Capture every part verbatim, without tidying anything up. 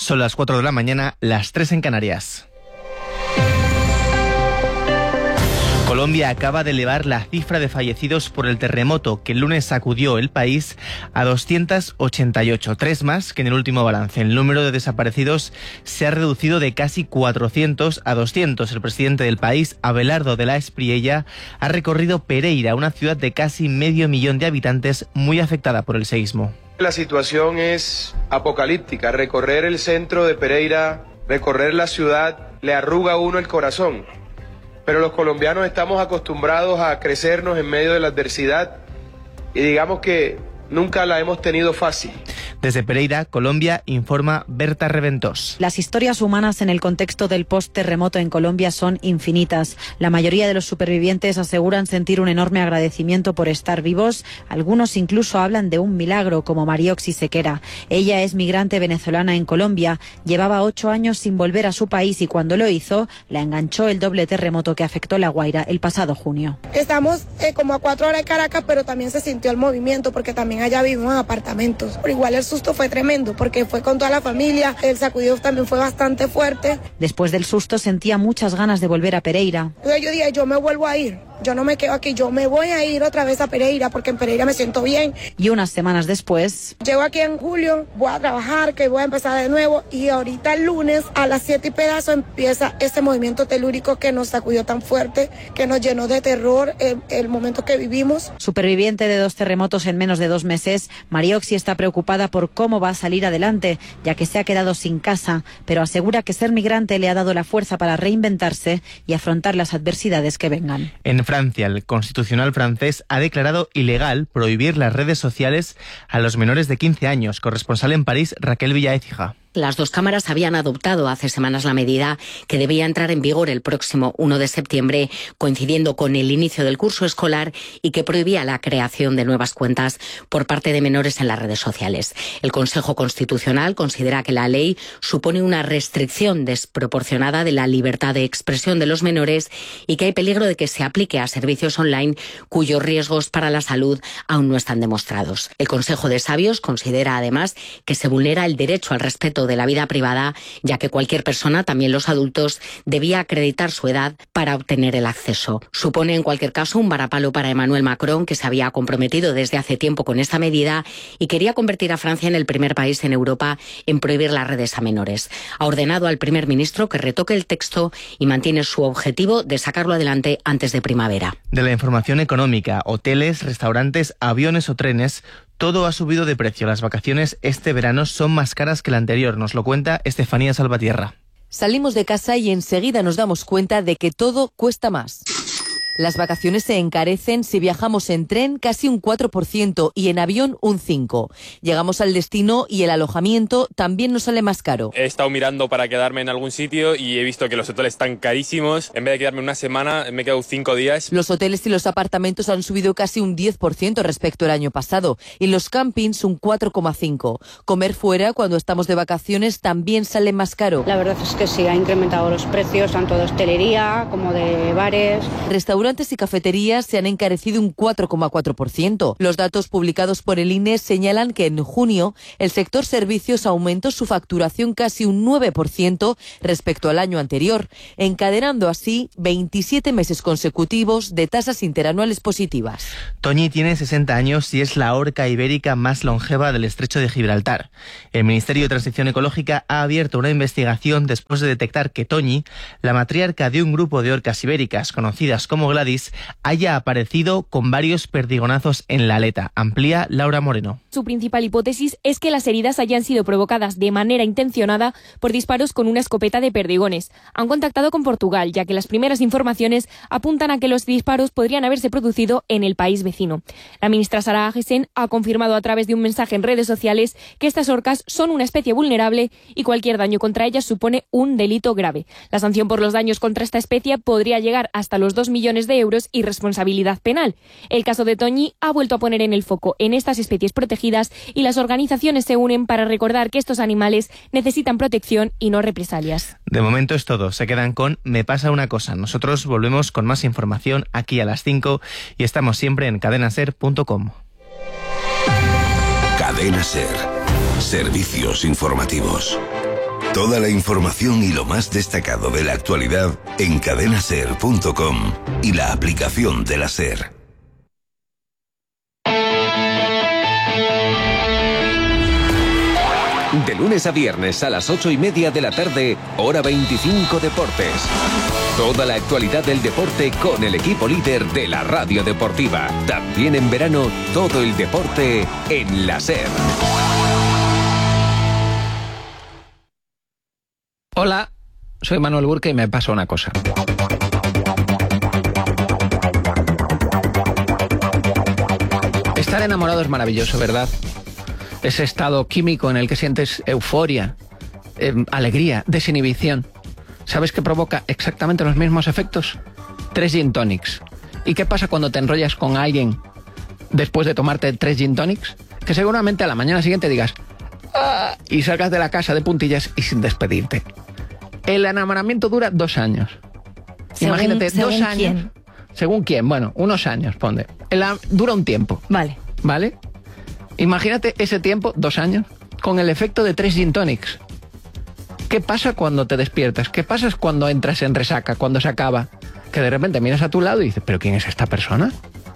Son las cuatro de la mañana, las tres en Canarias. Colombia acaba de elevar la cifra de fallecidos por el terremoto que el lunes sacudió el país a doscientos ochenta y ocho, tres más que en el último balance. El número de desaparecidos se ha reducido de casi cuatrocientos a doscientos. El presidente del país, Abelardo de la Espriella, ha recorrido Pereira, una ciudad de casi medio millón de habitantes muy afectada por el seísmo. La situación es apocalíptica. Recorrer el centro de Pereira, recorrer la ciudad, le arruga a uno el corazón. Pero los colombianos estamos acostumbrados a crecernos en medio de la adversidad y digamos que nunca la hemos tenido fácil. Desde Pereira, Colombia, informa Berta Reventós. Las historias humanas en el contexto del post-terremoto en Colombia son infinitas. La mayoría de los supervivientes aseguran sentir un enorme agradecimiento por estar vivos. Algunos incluso hablan de un milagro, como Marioxi Sequera. Ella es migrante venezolana en Colombia. Llevaba ocho años sin volver a su país y cuando lo hizo, la enganchó el doble terremoto que afectó La Guaira el pasado junio. Estamos eh, como a cuatro horas de Caracas, pero también se sintió el movimiento porque también allá vivimos en apartamentos. Pero igual el susto fue tremendo porque fue con toda la familia, el sacudido también fue bastante fuerte. Después del susto sentía muchas ganas de volver a Pereira. Entonces yo dije, yo me vuelvo a ir. Yo no me quedo aquí, yo me voy a ir otra vez a Pereira porque en Pereira me siento bien. Y unas semanas después... Llego aquí en julio, voy a trabajar, que voy a empezar de nuevo y ahorita el lunes a las siete y pedazo empieza este movimiento telúrico que nos sacudió tan fuerte, que nos llenó de terror el, el momento que vivimos. Superviviente de dos terremotos en menos de dos meses, Marioxi está preocupada por cómo va a salir adelante, ya que se ha quedado sin casa, pero asegura que ser migrante le ha dado la fuerza para reinventarse y afrontar las adversidades que vengan. En Francia, el Constitucional francés ha declarado ilegal prohibir las redes sociales a los menores de quince años. Corresponsal en París, Raquel Villaécija. Las dos cámaras habían adoptado hace semanas la medida que debía entrar en vigor el próximo uno de septiembre, coincidiendo con el inicio del curso escolar y que prohibía la creación de nuevas cuentas por parte de menores en las redes sociales. El Consejo Constitucional considera que la ley supone una restricción desproporcionada de la libertad de expresión de los menores y que hay peligro de que se aplique a servicios online cuyos riesgos para la salud aún no están demostrados. El Consejo de Sabios considera además que se vulnera el derecho al respeto de la vida privada, ya que cualquier persona, también los adultos, debía acreditar su edad para obtener el acceso. Supone en cualquier caso un varapalo para Emmanuel Macron, que se había comprometido desde hace tiempo con esta medida y quería convertir a Francia en el primer país en Europa en prohibir las redes a menores. Ha ordenado al primer ministro que retoque el texto y mantiene su objetivo de sacarlo adelante antes de primavera. De la información económica, hoteles, restaurantes, aviones o trenes, todo ha subido de precio. Las vacaciones este verano son más caras que la anterior, nos lo cuenta Estefanía Salvatierra. Salimos de casa y enseguida nos damos cuenta de que todo cuesta más. Las vacaciones se encarecen si viajamos en tren casi un cuatro por ciento y en avión un cinco por ciento. Llegamos al destino y el alojamiento también nos sale más caro. He estado mirando para quedarme en algún sitio y he visto que los hoteles están carísimos. En vez de quedarme una semana, me he quedado cinco días. Los hoteles y los apartamentos han subido casi un diez por ciento respecto al año pasado y los campings un cuatro coma cinco por ciento. Comer fuera cuando estamos de vacaciones también sale más caro. La verdad es que sí, ha incrementado los precios tanto de hostelería como de bares. Restaurantes y cafeterías se han encarecido un cuatro coma cuatro por ciento. Los datos publicados por el I N E señalan que en junio el sector servicios aumentó su facturación casi un nueve por ciento respecto al año anterior, encadenando así veintisiete meses consecutivos de tasas interanuales positivas. Toñi tiene sesenta años y es la orca ibérica más longeva del estrecho de Gibraltar. El Ministerio de Transición Ecológica ha abierto una investigación después de detectar que Toñi, la matriarca de un grupo de orcas ibéricas conocidas como Gladys, haya aparecido con varios perdigonazos en la aleta. Amplía Laura Moreno. Su principal hipótesis es que las heridas hayan sido provocadas de manera intencionada por disparos con una escopeta de perdigones. Han contactado con Portugal, ya que las primeras informaciones apuntan a que los disparos podrían haberse producido en el país vecino. La ministra Sara Agesen ha confirmado a través de un mensaje en redes sociales que estas orcas son una especie vulnerable y cualquier daño contra ellas supone un delito grave. La sanción por los daños contra esta especie podría llegar hasta los dos millones de euros y responsabilidad penal. El caso de Toñi ha vuelto a poner en el foco en estas especies protegidas y las organizaciones se unen para recordar que estos animales necesitan protección y no represalias. De momento es todo. Se quedan con Me pasa una cosa. Nosotros volvemos con más información aquí a las cinco y estamos siempre en cadena ser punto com. Cadena Ser. Servicios informativos. Toda la información y lo más destacado de la actualidad en cadena ser punto com y la aplicación de la SER. De lunes a viernes a las ocho y media de la tarde, hora veinticinco Deportes. Toda la actualidad del deporte con el equipo líder de la radio deportiva. También en verano, todo el deporte en la SER. Hola, soy Manuel Burke y me pasa una cosa. Estar enamorado es maravilloso, ¿verdad? Ese estado químico en el que sientes euforia, eh, alegría, desinhibición. ¿Sabes qué provoca exactamente los mismos efectos? Tres gin tonics. ¿Y qué pasa cuando te enrollas con alguien después de tomarte tres gin tonics? Que seguramente a la mañana siguiente digas ¡ah! Y salgas de la casa de puntillas y sin despedirte. El enamoramiento dura dos años. Según, Imagínate, según dos años. quién. ¿Según quién? Bueno, unos años, ponle. El, dura un tiempo. Vale. ¿Vale? Imagínate ese tiempo, dos años, con el efecto de tres gin tonics. ¿Qué pasa cuando te despiertas? ¿Qué pasa cuando entras en resaca, cuando se acaba? Que de repente miras a tu lado y dices, ¿pero quién es esta persona?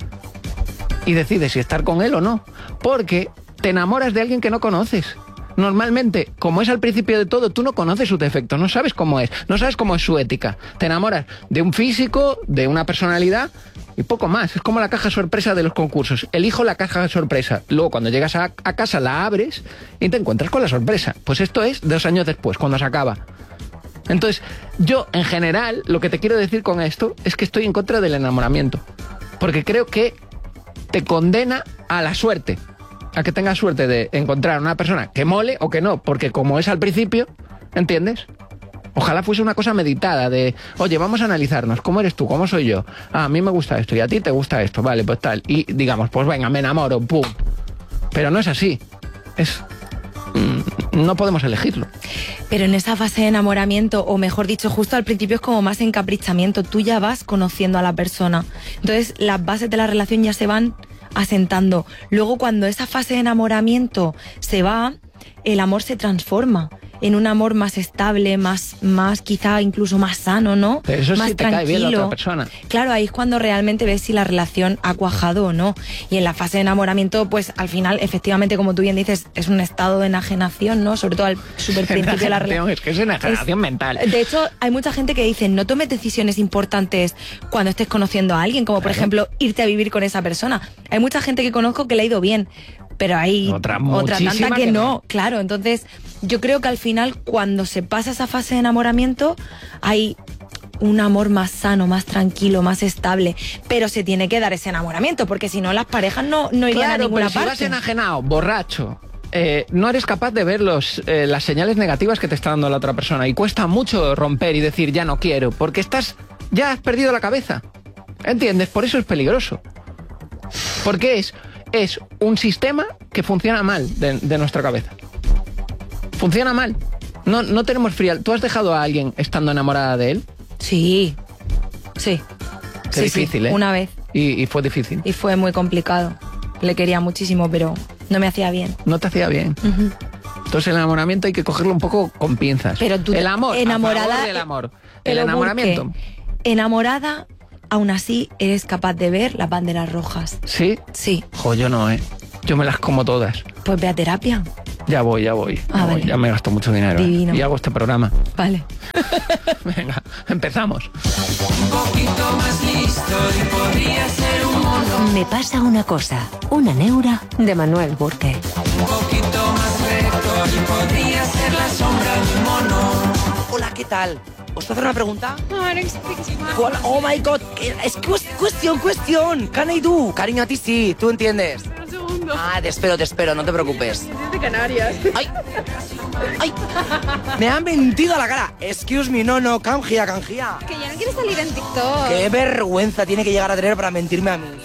Y decides si estar con él o no. Porque te enamoras de alguien que no conoces. Normalmente, como es al principio de todo, tú no conoces sus defectos, no sabes cómo es, no sabes cómo es su ética. Te enamoras de un físico, de una personalidad y poco más. Es como la caja sorpresa de los concursos. Elijo la caja sorpresa. Luego, cuando llegas a, a casa, la abres y te encuentras con la sorpresa. Pues esto es dos años después, cuando se acaba. Entonces, yo, en general, lo que te quiero decir con esto es que estoy en contra del enamoramiento. Porque creo que te condena a la suerte. A que tengas suerte de encontrar una persona que mole o que no, porque como es al principio, ¿entiendes? Ojalá fuese una cosa meditada de, oye, vamos a analizarnos, ¿cómo eres tú? ¿Cómo soy yo? Ah, a mí me gusta esto y a ti te gusta esto, vale, pues tal. Y digamos, pues venga, me enamoro, pum. Pero no es así. Es... Mmm, no podemos elegirlo. Pero en esa fase de enamoramiento, o mejor dicho, justo al principio es como más encaprichamiento. Tú ya vas conociendo a la persona. Entonces, las bases de la relación ya se van asentando. Luego, cuando esa fase de enamoramiento se va, el amor se transforma en un amor más estable, más, más quizá incluso más sano, ¿no? Pero eso más sí te tranquilo. cae bien la otra persona. Claro, ahí es cuando realmente ves si la relación ha cuajado o no. Y en la fase de enamoramiento, pues al final, efectivamente, como tú bien dices, es un estado de enajenación, ¿no? Sobre todo al super principio de la relación. Es que es enajenación es, mental. De hecho, hay mucha gente que dice, no tomes decisiones importantes cuando estés conociendo a alguien, como por claro. ejemplo, irte a vivir con esa persona. Hay mucha gente que conozco que le ha ido bien, pero hay otra, otra tanta que, que no. no, claro. Entonces, yo creo que al final, cuando se pasa esa fase de enamoramiento, hay un amor más sano, más tranquilo, más estable, pero se tiene que dar ese enamoramiento, porque si no, las parejas no, no irían claro, a ninguna pero si parte. vas enajenado, borracho, eh, no eres capaz de ver los, eh, las señales negativas que te está dando la otra persona, y cuesta mucho romper y decir, ya no quiero, porque estás, ya has perdido la cabeza, ¿entiendes? Por eso es peligroso, porque es... es un sistema que funciona mal de, de nuestra cabeza. Funciona mal. No, no tenemos frialdad. ¿Tú has dejado a alguien estando enamorada de él? Sí. Sí. Qué sí, difícil, sí. ¿eh? Una vez. Y, y fue difícil. Y fue muy complicado. Le quería muchísimo, pero no me hacía bien. No te hacía bien. Uh-huh. Entonces el enamoramiento hay que cogerlo un poco con pinzas. Pero tú, el amor, enamorada, a favor del amor. El enamoramiento. Enamorada... aún así eres capaz de ver las banderas rojas. ¿Sí? Sí. Jo, yo no, ¿eh? Yo me las como todas. Pues ve a terapia. Ya voy, ya voy. Ah, ya, vale. voy. Ya me gasto mucho dinero. Divino. ¿eh? Y hago este programa. Vale. Venga, empezamos. Un poquito más listo y podría ser un mono. Me pasa una cosa. Una neura de Manuel Burke. Un poquito más recto y podría ser la sombra de un mono. Hola, ¿qué tal? ¿Os puedo hacer una pregunta? No, I don't speak Spanish. Oh my god, es cuestión, cuestión. Can I do? Cariño, a ti sí, tú entiendes. Espera un segundo. Ah, te espero, te espero, no te preocupes. Es de Canarias. Ay, ay, me han mentido a la cara. Excuse me, no, no, canjía, canjía. Que ya no quieres salir en TikTok. Qué vergüenza tiene que llegar a tener para mentirme a mí.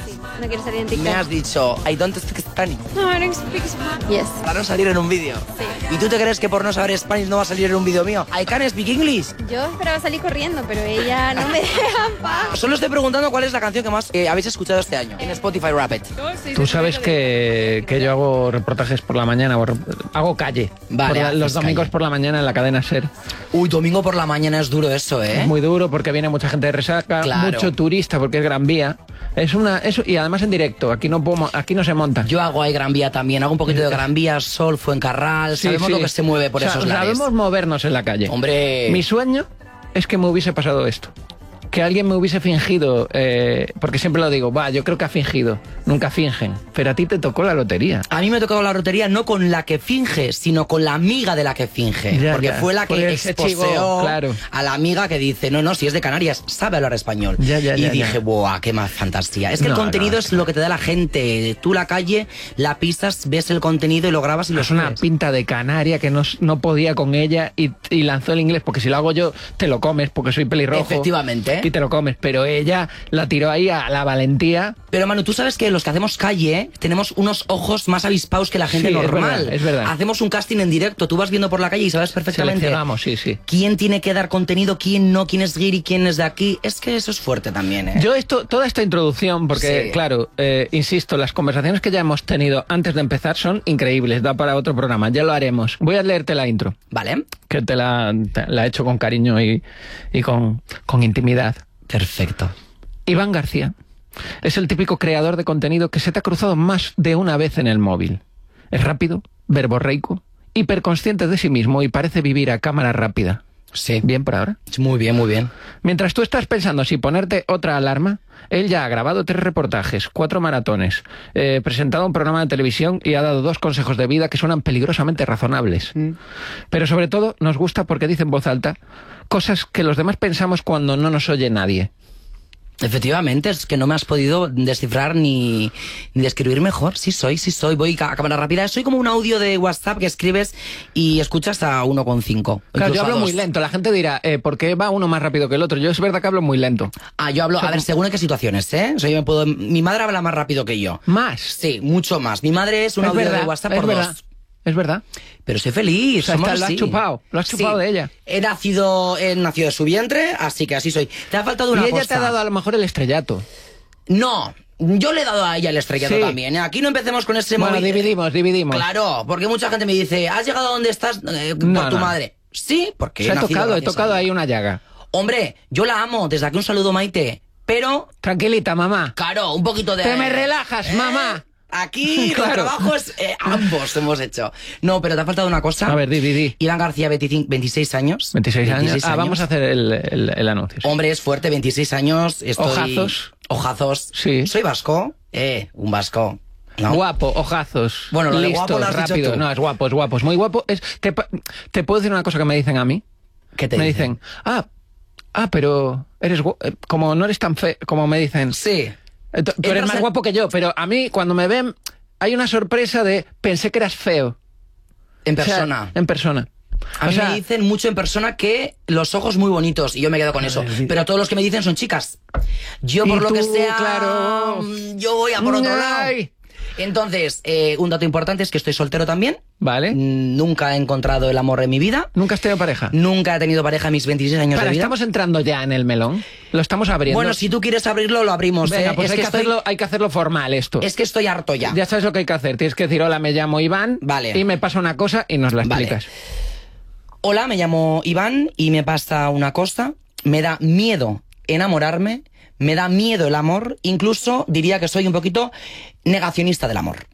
No quiero salir en TikTok. Me has dicho, I don't speak Spanish. No, I don't speak Spanish. Yes. Para no salir en un vídeo. Sí. ¿Y tú te crees que por no saber Spanish no va a salir en un vídeo mío? I can speak English. Yo esperaba salir corriendo, pero ella no me deja en paz. Solo estoy preguntando cuál es la canción que más eh, habéis escuchado este año en Spotify Rapid. Tú sabes que, que yo hago reportajes por la mañana, o hago calle. Vale, por la, los domingos calle. por la mañana en la cadena SER. Uy, domingo por la mañana es duro eso, ¿eh? Es muy duro porque viene mucha gente de resaca, Claro. mucho turista porque es Gran Vía. Es una, es, y además en directo, aquí no puedo, aquí no se monta. Yo hago ahí Gran Vía también, hago un poquito de Gran Vía, Sol, Fuencarral, Sí, sabemos sí. lo que se mueve por O sea, esos lares. sabemos movernos en la calle. Hombre. Mi sueño es que me hubiese pasado esto. Que alguien me hubiese fingido, eh, porque siempre lo digo, va, yo creo que ha fingido, nunca fingen, pero a ti te tocó la lotería. A mí me ha tocado la lotería no con la que finge, sino con la amiga de la que finge. Ya, porque ya. fue la que Porque se exposeó chivó, claro. a la amiga que dice, no, no, si es de Canarias, sabe hablar español. Ya, ya, y ya, dije, ya. buah, qué más fantasía. Es que No, el contenido no, es lo que te da la gente. Tú la calle, la pisas, ves el contenido y lo grabas y lo Es una subes. pinta de canaria que no, no podía con ella y, y lanzó el inglés, porque si lo hago yo, te lo comes, porque soy pelirrojo. Efectivamente. Y te lo comes, pero ella la tiró ahí a la valentía. Pero Manu, tú sabes que los que hacemos calle tenemos unos ojos más avispados que la gente Sí, es normal. verdad, es verdad. Hacemos un casting en directo, tú vas viendo por la calle y sabes perfectamente Seleccionamos, sí, sí. quién tiene que dar contenido, quién no, quién es guiri, quién es de aquí. Es que eso es fuerte también, ¿eh? Yo esto, toda esta introducción, porque Sí. claro, eh, insisto, las conversaciones que ya hemos tenido antes de empezar son increíbles, da para otro programa, ya lo haremos. Voy a leerte la intro. Vale. Que te la, te la he hecho con cariño y, y con, con intimidad. Perfecto. Iván García es el típico creador de contenido que se te ha cruzado más de una vez en el móvil. Es rápido, verborreico, hiperconsciente de sí mismo y parece vivir a cámara rápida. Sí. ¿Bien por ahora? Muy bien, muy bien. Mientras tú estás pensando si ponerte otra alarma, él ya ha grabado tres reportajes, cuatro maratones, eh, presentado un programa de televisión y ha dado dos consejos de vida que suenan peligrosamente razonables. Mm. Pero sobre todo nos gusta porque dice en voz alta cosas que los demás pensamos cuando no nos oye nadie. Efectivamente, es que no me has podido descifrar ni, ni describir mejor. Sí soy, sí soy. Voy a cámara rápida. Soy como un audio de WhatsApp que escribes y escuchas a uno coma cinco. Claro, yo hablo muy lento. La gente dirá, eh, ¿por qué va uno más rápido que el otro? Yo es verdad que hablo muy lento. Ah, yo hablo, a ver, según en qué situaciones, ¿eh? O sea, yo me puedo... Mi madre habla más rápido que yo. ¿Más? Sí, mucho más. Mi madre es un es audio verdad, de WhatsApp es por verdad. dos. Es verdad. Pero soy feliz. O sea, somos está, lo has así. chupado, lo has chupado Sí. de ella. He nacido, he nacido de su vientre, así que así soy. Te ha faltado una y ella cosa. te ha dado a lo mejor el estrellato. No, yo le he dado a ella el estrellato Sí. también. Aquí no empecemos con ese Bueno, móvil. dividimos, dividimos. Claro, porque mucha gente me dice, ¿has llegado a donde estás eh, por No, tu no. madre? Sí, porque Se he ha nacido tocado, he gracias a tocado ella. ahí una llaga. Hombre, yo la amo. Desde aquí un saludo, Maite. Pero, Tranquilita, mamá. claro, un poquito de... Te me relajas, ¿Eh? mamá. Aquí Claro. los trabajos eh, ambos hemos hecho. No, pero te ha faltado una cosa. A ver, di, di, di. Iván García, veinticinco, veintiséis años. veintiséis años. Ah, vamos a hacer el, el, el anuncio. sí. Hombre, es fuerte, veintiséis años. Estoy... Ojazos. Ojazos. Sí. Soy vasco. Eh, un vasco. ¿No? Guapo, ojazos. Bueno, lo de listo, guapo lo has dicho rápido. tú. No, es guapo, es guapo, es muy guapo. Es, te, pa- te puedo decir una cosa que me dicen a mí. ¿Qué te me dicen? dicen, ah, ah, pero eres gu- eh, como no eres tan feo, como me dicen. Sí. eh, Tú tú eres Entras más en- guapo que yo, pero a mí cuando me ven hay una sorpresa de pensé que eras feo. En O sea, persona. en persona. A O mí sea, me dicen mucho en persona que los ojos muy bonitos, y yo me quedo con eso. Pero todos los que me dicen son chicas. Yo, Y por lo tú, que sea, claro. mm, yo voy a por otro lado. Ay. Entonces, eh, un dato importante es que estoy soltero también. Vale. Mm, Nunca he encontrado el amor en mi vida. ¿Nunca has tenido pareja? Nunca he tenido pareja en mis veintiséis años Para, de vida. estamos entrando ya en el melón. Lo estamos abriendo. Bueno, si tú quieres abrirlo, lo abrimos. Venga, ¿eh? pues es, hay que que, estoy, hacerlo, hay que hacerlo formal esto. es que estoy harto ya. Ya sabes lo que hay que hacer. Tienes que decir, hola, me llamo Iván. Vale. Y me pasa una cosa y nos la Vale. explicas. Hola, me llamo Iván y me pasa una cosa. Me da miedo enamorarme, me da miedo el amor, incluso diría que soy un poquito negacionista del amor.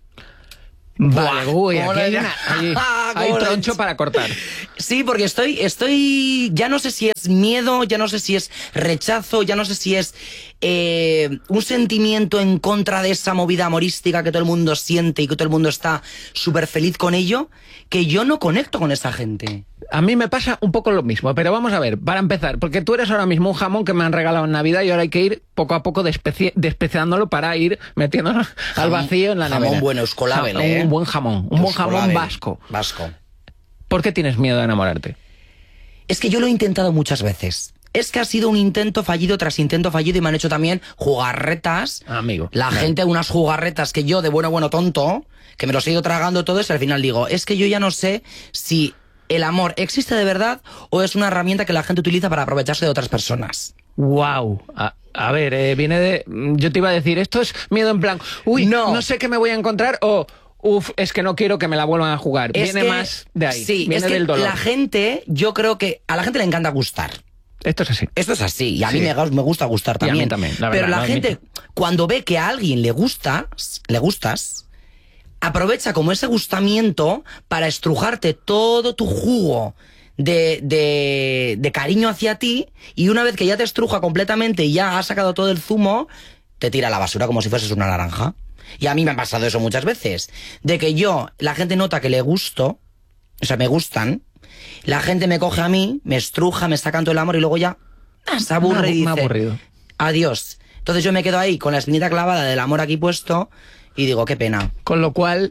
Vale, Buah, uy, ¿cómo aquí lo hay, he- una, hay, ¿Cómo hay lo he troncho hecho? para cortar. Sí, porque estoy, estoy, ya no sé si es miedo, ya no sé si es rechazo, ya no sé si es eh, un sentimiento en contra de esa movida amorística que todo el mundo siente y que todo el mundo está súper feliz con ello, que yo no conecto con esa gente. A mí me pasa un poco lo mismo, pero vamos a ver, para empezar, porque tú eres ahora mismo un jamón que me han regalado en Navidad y ahora hay que ir poco a poco despeci- despeciándolo para ir metiéndolo al vacío en la jamón nevera. bueno, euskolabel, Jamón, ¿eh? Un buen jamón, un buen jamón Euskolabel. vasco. Vasco. ¿Por qué tienes miedo a enamorarte? Es que yo lo he intentado muchas veces. es que ha sido un intento fallido tras intento fallido y me han hecho también jugarretas. Amigo. La claro. gente, unas jugarretas que yo de bueno, bueno, tonto, que me los he ido tragando todos y al final digo, es que yo ya no sé si el amor existe de verdad o es una herramienta que la gente utiliza para aprovecharse de otras personas. Wow. A, a ver, eh, viene de... Yo te iba a decir, esto es miedo en plan, uy, no, no sé qué me voy a encontrar o... Uf, es que no quiero que me la vuelvan a jugar. Es Viene que, más de ahí. Sí, viene es que del dolor. la gente, yo creo que a la gente le encanta gustar. Esto es así. Esto es así. Y a sí. mí me, me gusta gustar también. Y a mí también, la verdad, Pero la no gente, admito. cuando ve que a alguien le gustas, le gustas, aprovecha como ese gustamiento para estrujarte todo tu jugo de, de, de cariño hacia ti, y una vez que ya te estruja completamente y ya has sacado todo el zumo, te tira a la basura como si fueses una naranja. Y a mí me ha pasado eso muchas veces, de que yo, la gente nota que le gusto, o sea, me gustan, la gente me coge a mí, me estruja, me sacan todo el amor y luego ya ah, se aburre me, y dice, me ha aburrido. Adiós. Entonces yo me quedo ahí con la espinita clavada del amor aquí puesto y digo, qué pena. Con lo cual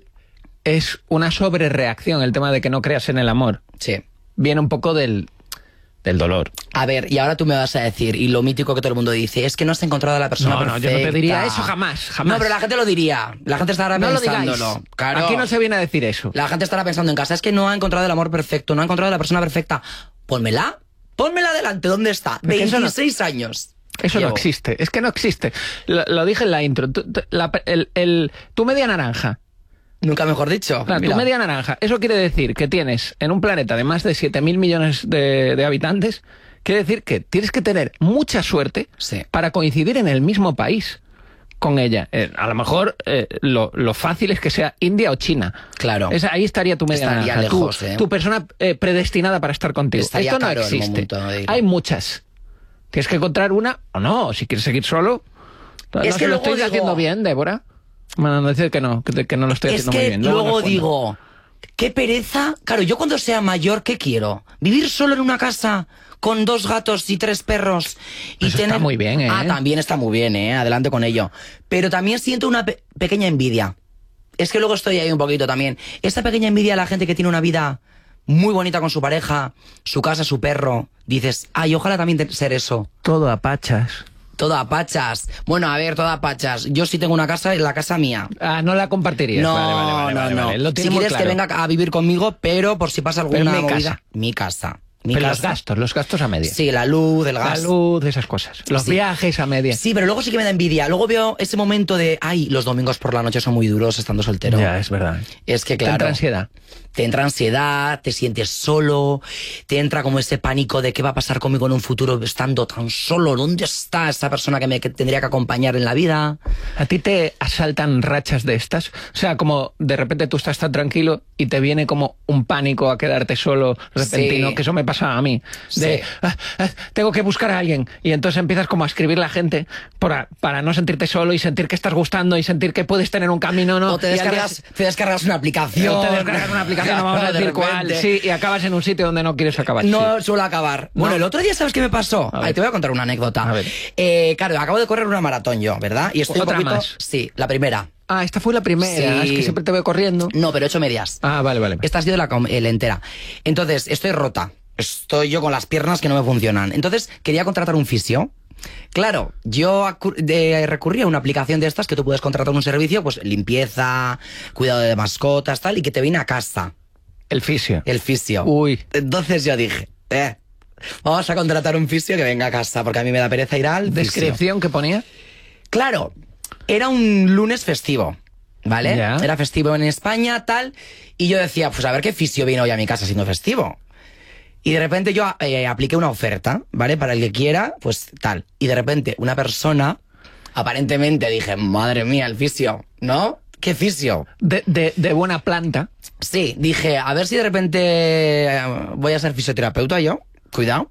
es una sobrereacción el tema de que no creas en el amor. Sí. Viene un poco del... del dolor. A ver, y ahora tú me vas a decir, y lo mítico que todo el mundo dice, es que no has encontrado a la persona no, perfecta. No, yo no te diría eso jamás, jamás. No, pero la gente lo diría. La gente estará no pensándolo. Lo digáis. Claro. Aquí no se viene a decir eso. La gente estará pensando en casa, es que no ha encontrado el amor perfecto, no ha encontrado a la persona perfecta. Pónmela, pónmela delante, ¿dónde está? veintiséis años. Eso Llevo. no existe, es que no existe. Lo, lo dije en la intro. Tu, tu, la, el, el, tu media naranja. Nunca mejor dicho. Claro, tu media naranja. Eso quiere decir que tienes en un planeta de más de siete mil millones de, de habitantes, quiere decir que tienes que tener mucha suerte sí. para coincidir en el mismo país con ella. Eh, a lo mejor eh, lo, lo fácil es que sea India o China. Claro. Es, ahí estaría tu media estaría naranja. Lejos, tu, eh. tu persona eh, predestinada para estar contigo. Estaría Esto no caro existe. De Hay muchas. Tienes que encontrar una o no. Si quieres seguir solo. No, es no que se lo luego estoy digo... haciendo bien, Débora. Bueno, no decir que no, que, que no lo estoy es haciendo que muy bien. Luego, luego digo, qué pereza. Claro, yo cuando sea mayor, ¿qué quiero? ¿Vivir solo en una casa con dos gatos y tres perros? Y Eso tener... está muy bien, ¿eh? Ah, también está muy bien, ¿eh? Adelante con ello. Pero también siento una pe pequeña envidia. Es que luego estoy ahí un poquito también. Esta pequeña envidia a la gente que tiene una vida muy bonita con su pareja, su casa, su perro. Dices, ay, ojalá también ser eso. Todo a pachas. Todo a pachas. Bueno, a ver, todo a pachas. Yo sí tengo una casa, la casa mía. Ah, no la compartirías. No, vale, vale, vale, no, vale, no. vale. Lo Si muy quieres claro. que venga a vivir conmigo, pero por si pasa alguna mi movida. Casa. Mi casa. Mi Pero casa. los gastos, los gastos a media. Sí, la luz, el gas. La luz, esas cosas. Los sí. viajes a media. Sí, pero luego sí que me da envidia. Luego veo ese momento de, ay, los domingos por la noche son muy duros estando soltero. Ya, es verdad. Es que claro. Te entra ansiedad. Te entra ansiedad, te sientes solo, te entra como ese pánico de qué va a pasar conmigo en un futuro estando tan solo. ¿Dónde está esa persona que me que tendría que acompañar en la vida? ¿A ti te asaltan rachas de estas? O sea, como de repente tú estás tan tranquilo y te viene como un pánico a quedarte solo repentino, sí. que eso me pasa a mí. De, sí. ah, ah, tengo que buscar a alguien. Y entonces empiezas como a escribir la gente para, para no sentirte solo y sentir que estás gustando y sentir que puedes tener un camino, ¿no? O te descargas, te descargas una aplicación. O te descargas una aplicación, no vamos a decir cuál. Sí, y acabas en un sitio donde no quieres acabar. No sí. suelo acabar. Bueno, no. El otro día, ¿sabes qué me pasó? Ahí te voy a contar una anécdota. A ver. Eh, claro, acabo de correr una maratón yo, ¿verdad? Y estoy ¿Otra un poquito... más? Sí, la primera. Ah, esta fue la primera. Sí. Es que siempre te veo corriendo. No, pero he hecho medias. Ah, vale, vale. Esta ha sido la, eh, la entera. Entonces, estoy rota. Estoy yo con las piernas que no me funcionan. Entonces, quería contratar un fisio. Claro, yo de, recurrí a una aplicación de estas que tú puedes contratar un servicio, pues limpieza, cuidado de mascotas, tal, y que te viene a casa. El fisio. El fisio. Uy. Entonces yo dije, eh, vamos a contratar un fisio que venga a casa, porque a mí me da pereza ir al ¿Descripción que ponía? Claro, era un lunes festivo, ¿vale? Ya. Era festivo en España, tal, y yo decía, pues a ver qué fisio viene hoy a mi casa siendo festivo. Y de repente yo eh, apliqué una oferta, ¿vale? Para el que quiera, pues tal. Y de repente una persona, aparentemente dije, madre mía, el fisio, ¿no? ¿Qué fisio? De, de, de buena planta. Sí, dije, a ver si de repente eh, voy a ser fisioterapeuta yo, cuidado.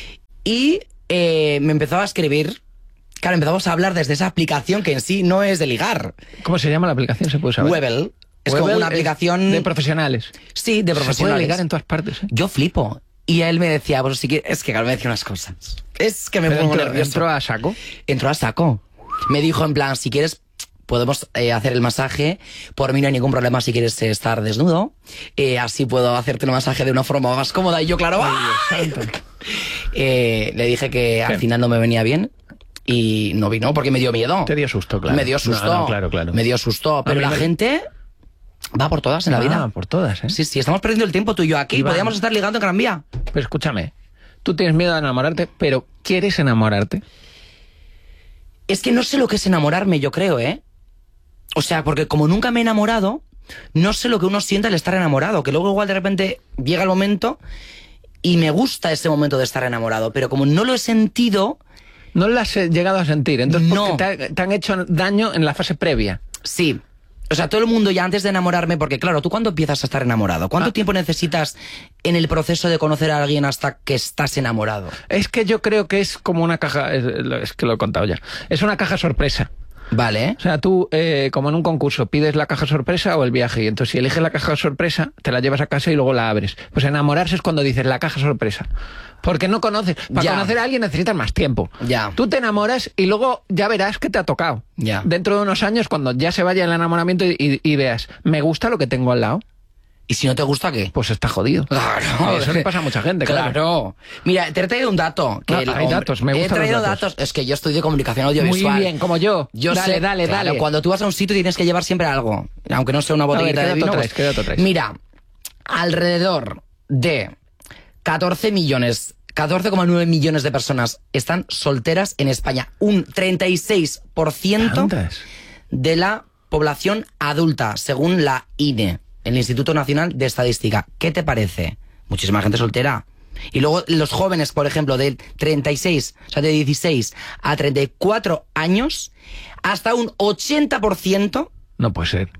Y eh, me empezaba a escribir, claro, empezamos a hablar desde esa aplicación que en sí no es de ligar. ¿Cómo se llama la aplicación? ¿Se puede saber? Webel. Es Webel como una aplicación... de profesionales. Sí, de profesionales. Se puede ligar en todas partes, ¿eh? Yo flipo. Y él me decía, pues si quieres... Es que claro, me decía unas cosas. Es que me Pero pongo entró, nervioso. ¿Entró a saco? Entró a saco. Me dijo en plan, si quieres... Podemos eh, hacer el masaje, por mí no hay ningún problema si quieres eh, estar desnudo, eh, así puedo hacerte el masaje de una forma más cómoda. Y yo, claro, ¡ay! Eh, le dije que al final no me venía bien. Y no vino porque me dio miedo. Te dio susto, claro. Me dio susto. No, no, claro, claro. Me dio susto. Pero la me... gente va por todas en la ah, vida. por todas, ¿eh? Sí, sí, estamos perdiendo el tiempo tú y yo aquí. Iván, podríamos estar ligando en Gran Vía. Pero escúchame, tú tienes miedo a enamorarte, pero ¿quieres enamorarte? Es que no sé lo que es enamorarme, yo creo, ¿eh? O sea, porque como nunca me he enamorado, no sé lo que uno siente al estar enamorado. Que luego igual de repente llega el momento y me gusta ese momento de estar enamorado. Pero como no lo he sentido... No lo has llegado a sentir, entonces no. porque te, te han hecho daño en la fase previa. Sí. O sea, todo el mundo ya antes de enamorarme, porque claro, ¿tú cuándo empiezas a estar enamorado? ¿Cuánto ah. tiempo necesitas en el proceso de conocer a alguien hasta que estás enamorado? Es que yo creo que es como una caja, es, es que lo he contado ya, es una caja sorpresa. Vale. O sea, tú, eh, como en un concurso, pides la caja sorpresa o el viaje, y entonces si eliges la caja sorpresa, te la llevas a casa y luego la abres. Pues enamorarse es cuando dices la caja sorpresa. Porque no conoces. Para ya. conocer a alguien necesitas más tiempo. Ya. Tú te enamoras y luego ya verás que te ha tocado. Ya. Dentro de unos años, cuando ya se vaya el enamoramiento y, y, y veas, me gusta lo que tengo al lado. ¿Y si no te gusta qué? Pues está jodido. Claro. Eso le pasa a mucha gente, claro. Claro. Mira, te he traído un dato. Que No, el, hay hombre, datos, me gustan He traído los datos. datos. Es que yo estoy de comunicación audiovisual. Muy bien, como yo. Yo dale, sé, dale, claro, dale. Cuando tú vas a un sitio tienes que llevar siempre algo. Aunque no sea una botellita a ver, de vino. Traes, Pues, ¿qué dato traes? Mira, alrededor de catorce millones... catorce coma nueve millones de personas están solteras en España. Un treinta y seis por ciento ¿Tantas? De la población adulta, según la I N E, el Instituto Nacional de Estadística. ¿Qué te parece? Muchísima gente soltera. Y luego los jóvenes, por ejemplo, de treinta y seis, o sea, de dieciséis a treinta y cuatro años, hasta un ochenta por ciento... No puede ser.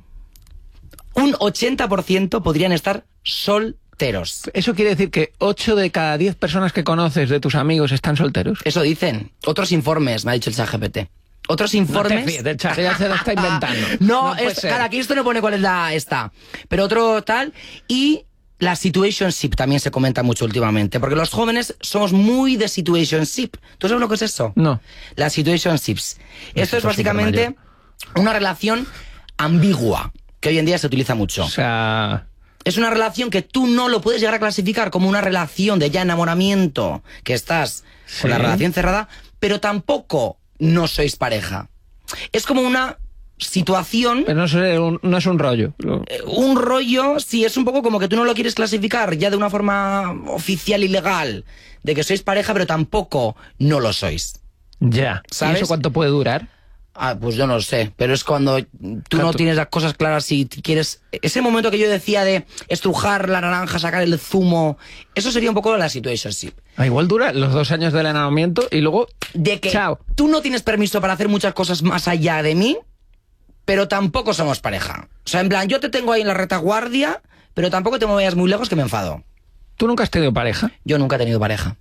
Un ochenta por ciento podrían estar solteros. ¿Eso quiere decir que ocho de cada diez personas que conoces de tus amigos están solteros? Eso dicen. Otros informes, me ha dicho el ChatGPT. Otros informes... No te fíes, el chat, ya se lo está inventando. No, no es, claro, aquí esto no pone cuál es la esta. Pero otro tal... Y la situationship también se comenta mucho últimamente. Porque los jóvenes somos muy de situationship. ¿Tú sabes lo que es eso? No. Las situationships. Esto es básicamente una relación ambigua, que hoy en día se utiliza mucho. O sea... Es una relación que tú no lo puedes llegar a clasificar como una relación de ya enamoramiento, que estás ¿Sí? con la relación cerrada, pero tampoco no sois pareja. Es como una situación... Pero no es un, no es un rollo. Un rollo, sí, es un poco como que tú no lo quieres clasificar ya de una forma oficial y legal, de que sois pareja, pero tampoco no lo sois. Ya. ¿Sabes? ¿Y eso cuánto puede durar? Ah, pues yo no lo sé, pero es cuando tú claro, no tienes las cosas claras y quieres... Ese momento que yo decía de estrujar la naranja, sacar el zumo, eso sería un poco la situationship. Ah, igual dura los dos años del enamoramiento y luego... De que chao. Tú no tienes permiso para hacer muchas cosas más allá de mí, pero tampoco somos pareja. O sea, en plan, yo te tengo ahí en la retaguardia, pero tampoco te me vayas muy lejos que me enfado. ¿Tú nunca has tenido pareja? Yo nunca he tenido pareja.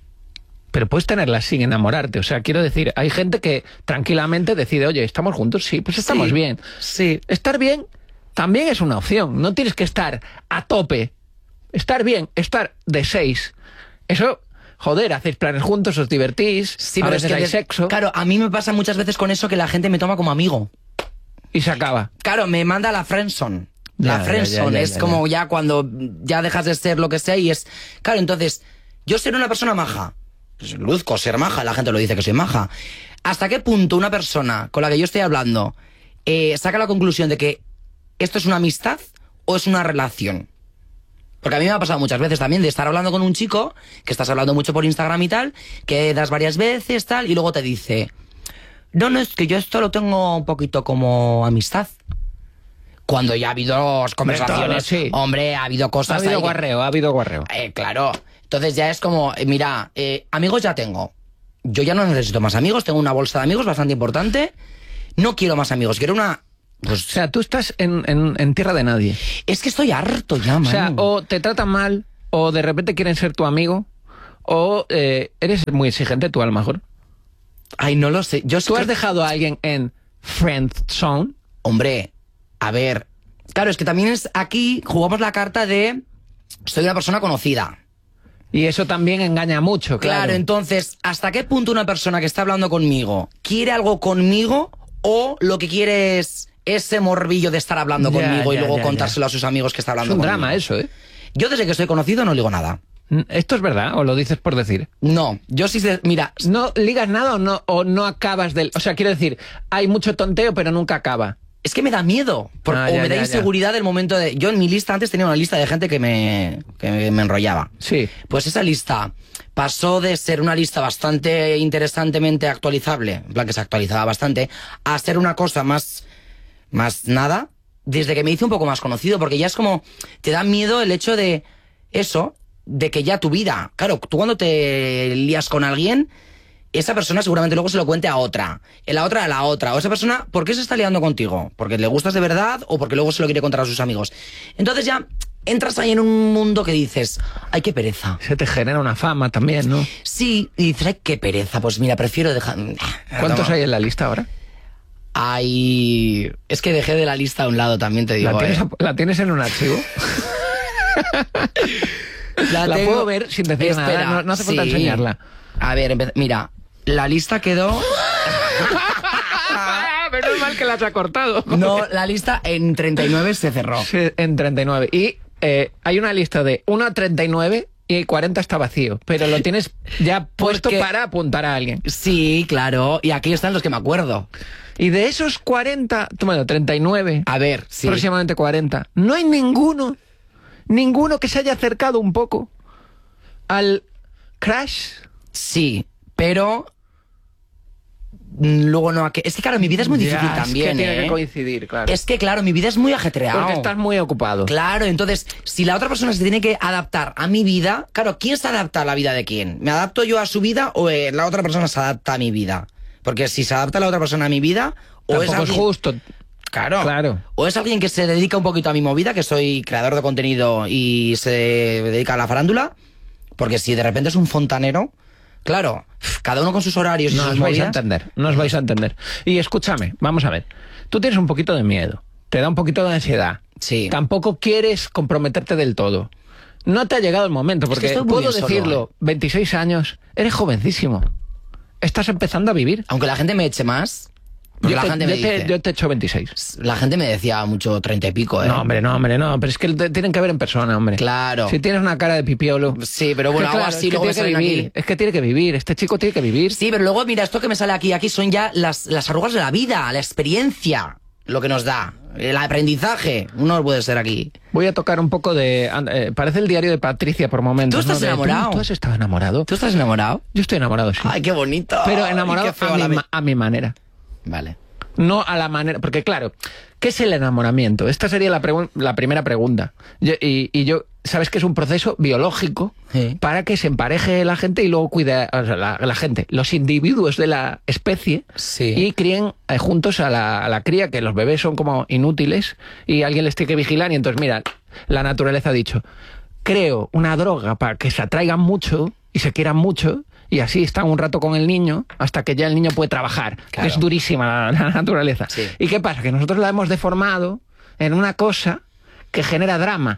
Pero puedes tenerla sin enamorarte. O sea, quiero decir, hay gente que tranquilamente decide, oye, ¿estamos juntos? Sí, pues estamos sí, bien. Sí. Estar bien también es una opción. No tienes que estar a tope. Estar bien, estar de seis. Eso, joder, hacéis planes juntos, os divertís, sí, a pero veces es que hay des... sexo. Claro, a mí me pasa muchas veces con eso que la gente me toma como amigo. Y se acaba. Claro, me manda la friendzone. La friendzone es ya, como ya. ya cuando ya dejas de ser lo que sea y es... Claro, entonces, yo ser una persona maja. Pues luzco ser maja, la gente lo dice que soy maja. ¿Hasta qué punto una persona con la que yo estoy hablando eh, saca la conclusión de que esto es una amistad o es una relación? Porque a mí me ha pasado muchas veces también de estar hablando con un chico, que estás hablando mucho por Instagram y tal, que das varias veces, tal, y luego te dice, no, no, es que yo esto lo tengo un poquito como amistad. Cuando ya ha habido conversaciones, todo, sí. Hombre, ha habido cosas... Ha habido ahí guarreo, que... ha habido guarreo. Eh, claro. Entonces ya es como, eh, mira, eh, amigos ya tengo. Yo ya no necesito más amigos, tengo una bolsa de amigos bastante importante. No quiero más amigos, quiero una... Pues, o sea, tú estás en, en, en tierra de nadie. Es que estoy harto ya, man. O sea, o te tratan mal, o de repente quieren ser tu amigo, o eh, eres muy exigente tú a lo mejor. Ay, no lo sé. Yo ¿Tú que... has dejado a alguien en friend zone? Hombre, a ver... Claro, es que también es aquí jugamos la carta de soy una persona conocida. Y eso también engaña mucho, claro. Claro, entonces, ¿hasta qué punto una persona que está hablando conmigo quiere algo conmigo o lo que quiere es ese morbillo de estar hablando ya, conmigo ya, y luego ya, contárselo ya. a sus amigos que está hablando conmigo? conmigo? Es un drama eso, ¿eh? Yo desde que estoy conocido no ligo nada. ¿Esto es verdad o lo dices por decir? No, yo sí sé, mira... ¿No ligas nada o no, o no acabas del...? O sea, quiero decir, hay mucho tonteo pero nunca acaba. Es que me da miedo, por, ah, o ya, me da ya, inseguridad ya. El momento de... Yo en mi lista antes tenía una lista de gente que me, que me, me enrollaba. Sí. Pues esa lista pasó de ser una lista bastante interesantemente actualizable, en plan que se actualizaba bastante, a ser una cosa más, más nada, desde que me hice un poco más conocido, porque ya es como... Te da miedo el hecho de eso, de que ya tu vida... Claro, tú cuando te lías con alguien... Esa persona seguramente luego se lo cuente a otra, la otra a la otra, o esa persona, ¿por qué se está liando contigo? ¿Porque le gustas de verdad o porque luego se lo quiere contar a sus amigos? Entonces ya entras ahí en un mundo que dices, ay, qué pereza. Se te genera una fama también, ¿no? Sí, y dices, ay, qué pereza, pues mira, prefiero dejar... ¿Cuántos no. hay en la lista ahora? Hay... Es que dejé de la lista a un lado, también te digo. ¿La tienes, eh. ¿la tienes en un archivo? La, la puedo ver sin decir Espera, nada, no, no hace falta sí. enseñarla. A ver, mira... La lista quedó... Menos mal que la has cortado. No, la lista en treinta y nueve se cerró. Sí, en treinta y nueve. Y eh, hay una lista de uno a treinta y nueve y cuarenta está vacío. Pero lo tienes ya puesto Porque... para apuntar a alguien. Sí, claro. Y aquí están los que me acuerdo. Y de esos cuarenta... Bueno, treinta y nueve. A ver, sí. Próximamente cuarenta. No hay ninguno, ninguno que se haya acercado un poco al Crash. Sí, pero... Luego no... Es que claro, mi vida es muy difícil ya, también, es que tiene ¿eh? que coincidir, claro. Es que claro, mi vida es muy ajetreada. Porque estás muy ocupado. Claro, entonces, si la otra persona se tiene que adaptar a mi vida... Claro, ¿quién se adapta a la vida de quién? ¿Me adapto yo a su vida o eh, la otra persona se adapta a mi vida? Porque si se adapta la otra persona a mi vida... O Tampoco es, alguien... es justo. Claro. claro. O es alguien que se dedica un poquito a mi movida, que soy creador de contenido y se dedica a la farándula. Porque si de repente es un fontanero... Claro, cada uno con sus horarios y no sus os vais movidas. a entender, no os vais a entender. Y escúchame, vamos a ver. Tú tienes un poquito de miedo, te da un poquito de ansiedad. Sí. Tampoco quieres comprometerte del todo. No te ha llegado el momento, porque es que puedo decirlo, solo, ¿eh? veintiséis años, eres jovencísimo. Estás empezando a vivir. Aunque la gente me eche más... Yo te, la gente me yo, te, dice, yo te echo veintiséis. La gente me decía mucho treinta y pico, ¿eh? No, hombre, no, hombre, no. Pero es que te tienen que ver en persona, hombre. Claro. Si tienes una cara de pipiolo. Sí, pero bueno, es que, algo claro, así es que luego tiene me que vivir. aquí. Es que tiene que vivir. Este chico tiene que vivir. Sí, pero luego, mira, esto que me sale aquí, aquí son ya las, las arrugas de la vida, la experiencia, lo que nos da. El aprendizaje. Uno puede ser aquí. Voy a tocar un poco de... Eh, parece el diario de Patricia por momentos. ¿Tú estás ¿no? enamorado? ¿Tú, ¿Tú has estado enamorado? ¿Tú estás enamorado? Yo estoy enamorado, sí. Ay, qué bonito. Pero enamorado a mi, a mi manera. Vale. No a la manera... Porque claro, ¿qué es el enamoramiento? Esta sería la, la primera pregunta. Yo, y, y yo... Sabes que es un proceso biológico sí. para que se empareje la gente y luego cuide o sea, la, la gente, los individuos de la especie sí. y críen eh, juntos a la, a la cría, que los bebés son como inútiles y alguien les tiene que vigilar y entonces mira, la naturaleza ha dicho, creo una droga para que se atraigan mucho y se quieran mucho y así están un rato con el niño hasta que ya el niño puede trabajar. Claro. Es durísima la, la naturaleza. Sí. ¿Y qué pasa? Que nosotros la hemos deformado en una cosa que genera drama.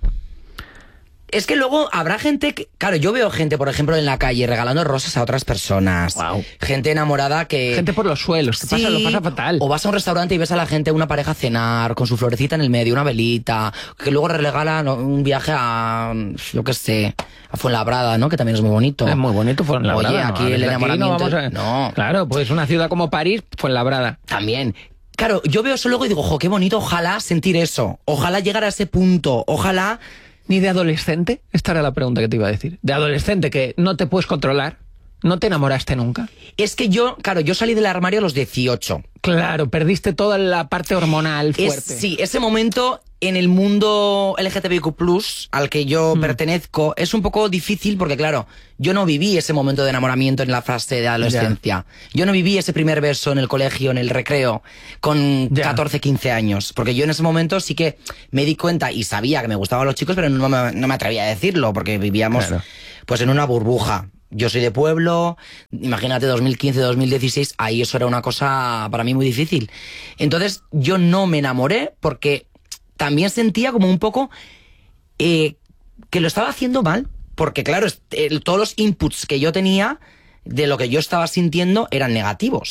Es que luego habrá gente que... Claro, yo veo gente, por ejemplo, en la calle regalando rosas a otras personas. Wow. Gente enamorada que... Gente por los suelos, que sí, pasa, lo pasa fatal. O vas a un restaurante y ves a la gente, una pareja cenar, con su florecita en el medio, una velita, que luego regalan un viaje a... Yo qué sé, a Fuenlabrada, ¿no? Que también es muy bonito. Es muy bonito Fuenlabrada. Oye, aquí no, el enamoramiento... Aquí no, vamos a... no. Claro, pues una ciudad como París, Fuenlabrada. También... Claro, yo veo eso luego y digo, jo, qué bonito, ojalá sentir eso. Ojalá llegar a ese punto, ojalá... ¿Ni de adolescente? Esta era la pregunta que te iba a decir. De adolescente que no te puedes controlar, ¿no te enamoraste nunca? Es que yo, claro, yo salí del armario a los dieciocho. Claro, perdiste toda la parte hormonal fuerte. Es, sí, ese momento en el mundo L G T B I Q plus, al que yo mm. pertenezco, es un poco difícil porque, claro, yo no viví ese momento de enamoramiento en la fase de adolescencia. Ya. Yo no viví ese primer beso en el colegio, en el recreo, con ya. catorce, quince años. Porque yo en ese momento sí que me di cuenta y sabía que me gustaban los chicos, pero no me, no me atrevía a decirlo porque vivíamos claro. pues en una burbuja. Yo soy de pueblo, imagínate dos mil quince, dos mil dieciséis, ahí eso era una cosa para mí muy difícil. Entonces yo no me enamoré porque también sentía como un poco eh, que lo estaba haciendo mal. Porque claro, el, todos los inputs que yo tenía de lo que yo estaba sintiendo eran negativos.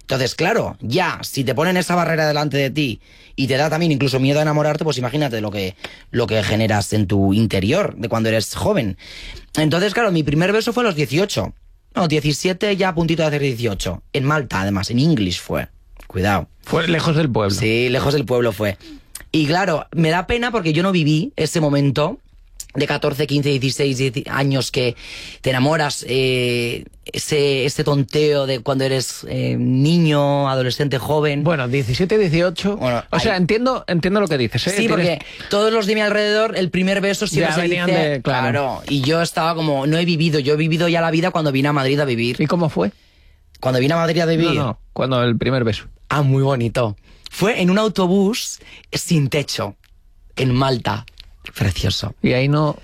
Entonces, claro, ya, si te ponen esa barrera delante de ti y te da también incluso miedo a enamorarte, pues imagínate lo que, lo que generas en tu interior de cuando eres joven. Entonces, claro, mi primer beso fue a los dieciocho. No, diecisiete ya a puntito de hacer dieciocho. En Malta, además, en English fue. Cuidado. Fue lejos del pueblo. Sí, lejos del pueblo fue. Y claro, me da pena porque yo no viví ese momento de catorce, quince, dieciséis años que te enamoras, eh, ese, ese tonteo de cuando eres eh, niño, adolescente, joven. Bueno, diecisiete, dieciocho... Bueno, o sea, entiendo, entiendo lo que dices, ¿eh? Sí, porque Tienes... todos los de mi alrededor, el primer beso siempre ya se venían dice... De, claro. claro, y yo estaba como, no he vivido, yo he vivido ya la vida cuando vine a Madrid a vivir. ¿Y cómo fue? Cuando vine a Madrid a vivir... No, no, cuando el primer beso. Ah, muy bonito. Fue en un autobús sin techo, en Malta. Precioso. Y ahí no...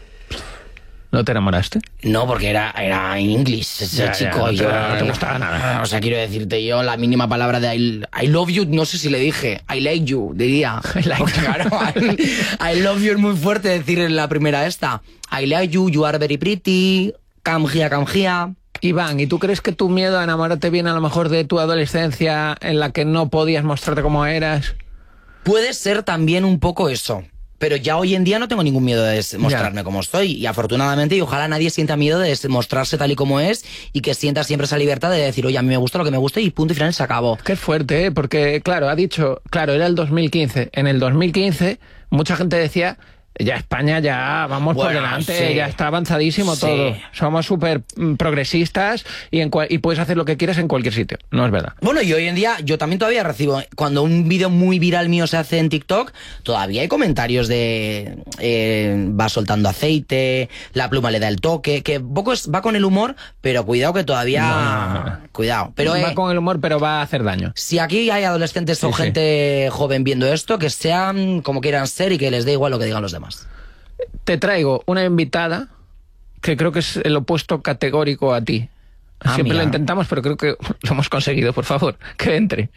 ¿No te enamoraste? No, porque era, era en inglés ese ya, chico. Ya, no, y yo, te, no te gustaba nada. O sea, quiero decirte, yo la mínima palabra de I, I love you, no sé si le dije. I like you, diría. I like you. Claro, I, I love you es muy fuerte decir en la primera esta. I like you, you are very pretty, come here, come here. Iván, ¿y tú crees que tu miedo a enamorarte viene a lo mejor de tu adolescencia en la que no podías mostrarte como eras? Puede ser también un poco eso. Pero ya hoy en día no tengo ningún miedo de mostrarme ya. como estoy. Y afortunadamente, y ojalá nadie sienta miedo de mostrarse tal y como es y que sienta siempre esa libertad de decir, oye, a mí me gusta lo que me gusta y punto y final se acabó. Qué fuerte, ¿eh? Porque, claro, ha dicho, claro, era el dos mil quince. En el dos mil quince, mucha gente decía... Ya España ya vamos bueno, por delante, sí. ya está avanzadísimo sí. todo. Somos súper progresistas y, en y puedes hacer lo que quieras en cualquier sitio. No es verdad. Bueno, y hoy en día yo también todavía recibo, cuando un vídeo muy viral mío se hace en TikTok, todavía hay comentarios de eh, va soltando aceite, la pluma le da el toque, que poco es, va con el humor, pero cuidado que todavía... No, no, no. Cuidado. Pero, va eh, con el humor, pero va a hacer daño. Si aquí hay adolescentes sí, o gente sí. joven viendo esto, que sean como quieran ser y que les dé igual lo que digan los demás. Te traigo una invitada que creo que es el opuesto categórico a ti. Ah, Siempre mira. lo intentamos, pero creo que lo hemos conseguido. Por favor, que entre.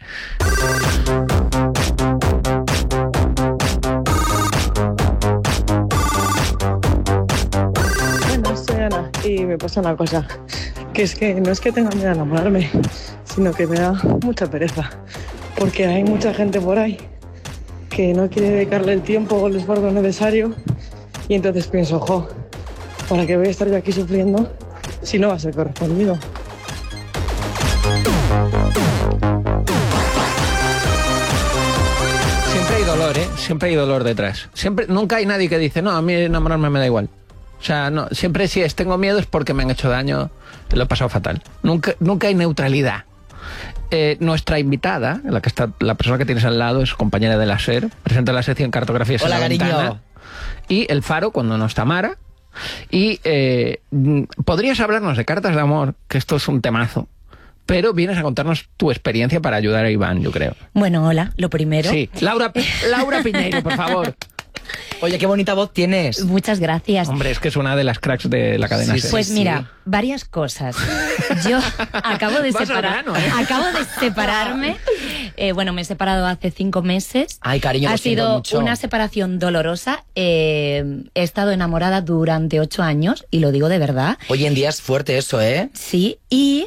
Bueno, soy Ana y me pasa una cosa. Que es que no es que tenga miedo a enamorarme, sino que me da mucha pereza. Porque hay mucha gente por ahí que no quiere dedicarle el tiempo o el esfuerzo necesario y entonces pienso, jo, ¿para qué voy a estar yo aquí sufriendo si no va a ser correspondido? Siempre hay dolor, ¿eh? Siempre hay dolor detrás. Siempre, nunca hay nadie que dice, no, a mí enamorarme me da igual. O sea, no, siempre si es tengo miedo es porque me han hecho daño, lo he pasado fatal. Nunca, nunca hay neutralidad. Eh, nuestra invitada, la que está, la persona que tienes al lado, es compañera de la SER, presenta la sección Cartografías en la Ventana y El Faro cuando no está Mara. Y eh, podrías hablarnos de cartas de amor, que esto es un temazo, pero vienes a contarnos tu experiencia para ayudar a Iván, yo creo. Bueno, hola, lo primero. Sí, Laura, Laura Piñeiro, por favor. Oye, qué bonita voz tienes. Muchas gracias. Hombre, es que es una de las cracks de la cadena. Sí, SER. Pues sí. mira, varias cosas. Yo acabo de separar, grano, ¿eh? acabo de separarme. Eh, bueno, me he separado hace cinco meses. Ay, cariño, ha lo siento sido mucho. una separación dolorosa. Eh, he estado enamorada durante ocho años y lo digo de verdad. Hoy en día es fuerte eso, ¿eh? Sí, y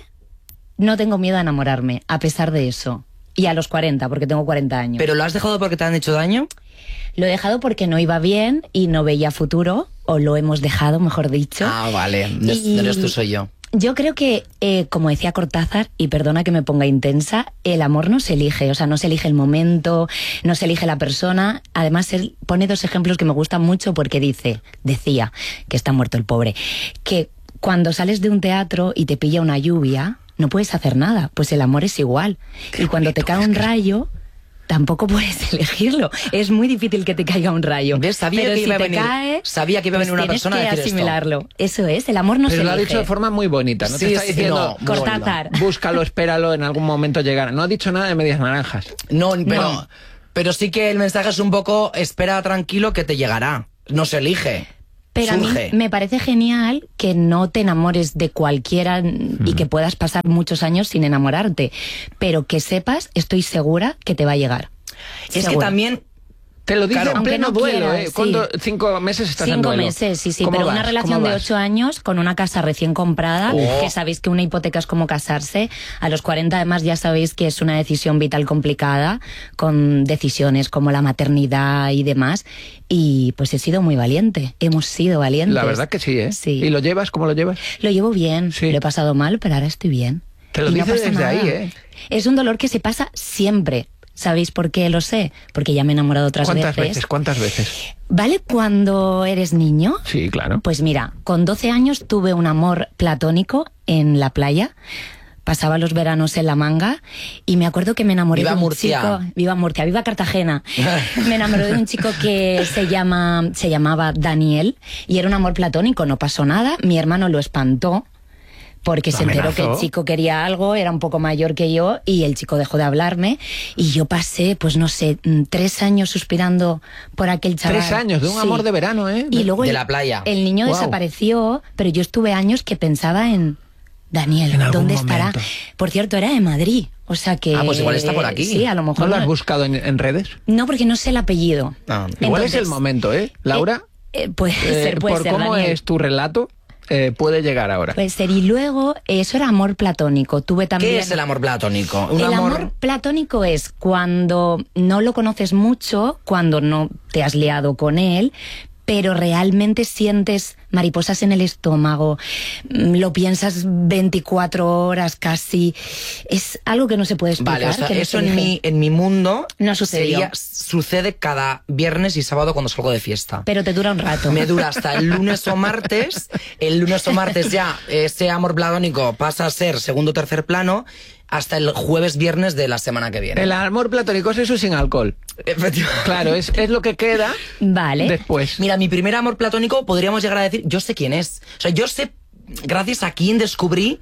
no tengo miedo a enamorarme, a pesar de eso. Y a los cuarenta, porque tengo cuarenta años. ¿Pero lo has dejado porque te han hecho daño? Lo he dejado porque no iba bien y no veía futuro, o lo hemos dejado, mejor dicho. Ah, vale, no, y... no eres tú, soy yo. Yo creo que, eh, como decía Cortázar, y perdona que me ponga intensa, el amor no se elige, o sea, no se elige el momento, no se elige la persona. Además, él pone dos ejemplos que me gustan mucho porque dice, decía, que está muerto el pobre, que cuando sales de un teatro y te pilla una lluvia, no puedes hacer nada, pues el amor es igual. Qué y cuando bonito, te cae un rayo... tampoco puedes elegirlo. Es muy difícil que te caiga un rayo. ¿Ves? Sabía pero que si iba a te venir, cae, sabía que iba a venir pues una persona a decir esto. asimilarlo. Eso es, el amor no pero se lo elige. ha dicho de forma muy bonita. No sí, te está sí, diciendo, no, Cortázar. Búscalo, espéralo, en algún momento llegará. No ha dicho nada de medias naranjas. No, pero, No. pero sí que el mensaje es un poco, espera tranquilo que te llegará. No se elige. Pero surge. a mí me parece genial que no te enamores de cualquiera y que puedas pasar muchos años sin enamorarte. Pero que sepas, estoy segura que te va a llegar. Es Seguro. que también Te lo dice Claro, en pleno aunque no duelo, quieras, ¿eh? sí. ¿Cuánto, ¿Cinco meses estás en Cinco duelo? meses, sí, sí, ¿Cómo pero vas? una relación ¿Cómo de vas? ocho años con una casa recién comprada, Oh. que sabéis que una hipoteca es como casarse. A los cuarenta además ya sabéis que es una decisión vital complicada, con decisiones como la maternidad y demás. Y pues he sido muy valiente, hemos sido valientes. La verdad que sí, ¿eh? Sí. ¿Y lo llevas? ¿Cómo lo llevas? Lo llevo bien, lo he pasado mal, pero ahora estoy bien. Te lo Y no dice pasa desde nada. ahí, ¿eh? Es un dolor que se pasa siempre. ¿Sabéis por qué lo sé? Porque ya me he enamorado otras ¿Cuántas veces. veces? ¿Cuántas veces? ¿Vale cuando eres niño? Sí, claro. Pues mira, con doce años tuve un amor platónico en la playa. Pasaba los veranos en La Manga y me acuerdo que me enamoré Viva de un Murcia. chico... Viva Murcia, viva Cartagena. Me enamoré de un chico que se llama, se llamaba Daniel y era un amor platónico, no pasó nada. Mi hermano lo espantó porque ¿Lo se enteró que el amenazó? chico quería algo, era un poco mayor que yo y el chico dejó de hablarme y yo pasé, pues no sé, mm, tres años suspirando por aquel chaval. Tres años de un Sí. amor de verano, ¿eh? Y luego De el, la playa. el niño Guau. desapareció, pero yo estuve años que pensaba en Daniel, En algún ¿dónde estará? momento. Por cierto, era de Madrid, o sea que... Ah, pues igual está por aquí. Sí, a lo mejor... ¿No lo has no- buscado en, en redes? no, porque no sé el apellido. Ah. Igual es el Entonces, momento, ¿eh? Laura, eh, puede eh, ser, puede por ser, cómo Daniel. es tu relato, eh, puede llegar ahora. Puede ser. Y luego, eso era amor platónico. Tuve también... ¿Qué es el amor platónico? Un el amor... amor... platónico es cuando no lo conoces mucho, cuando no te has liado con él, pero realmente sientes mariposas en el estómago, mm, lo piensas veinticuatro horas casi. Es algo que no se puede explicar. Vale, o sea, que no eso se en dice. mi, en mi mundo No sucedió. sería- sucede cada viernes y sábado cuando salgo de fiesta. Pero te dura un rato. Me dura hasta el lunes o martes. El lunes o martes ya ese amor platónico pasa a ser segundo o tercer plano hasta el jueves, viernes de la semana que viene. El amor platónico es eso sin alcohol. Efectivamente. Claro, es, es lo que queda Vale. después. Mira, mi primer amor platónico podríamos llegar a decir, yo sé quién es. O sea, yo sé gracias a quién descubrí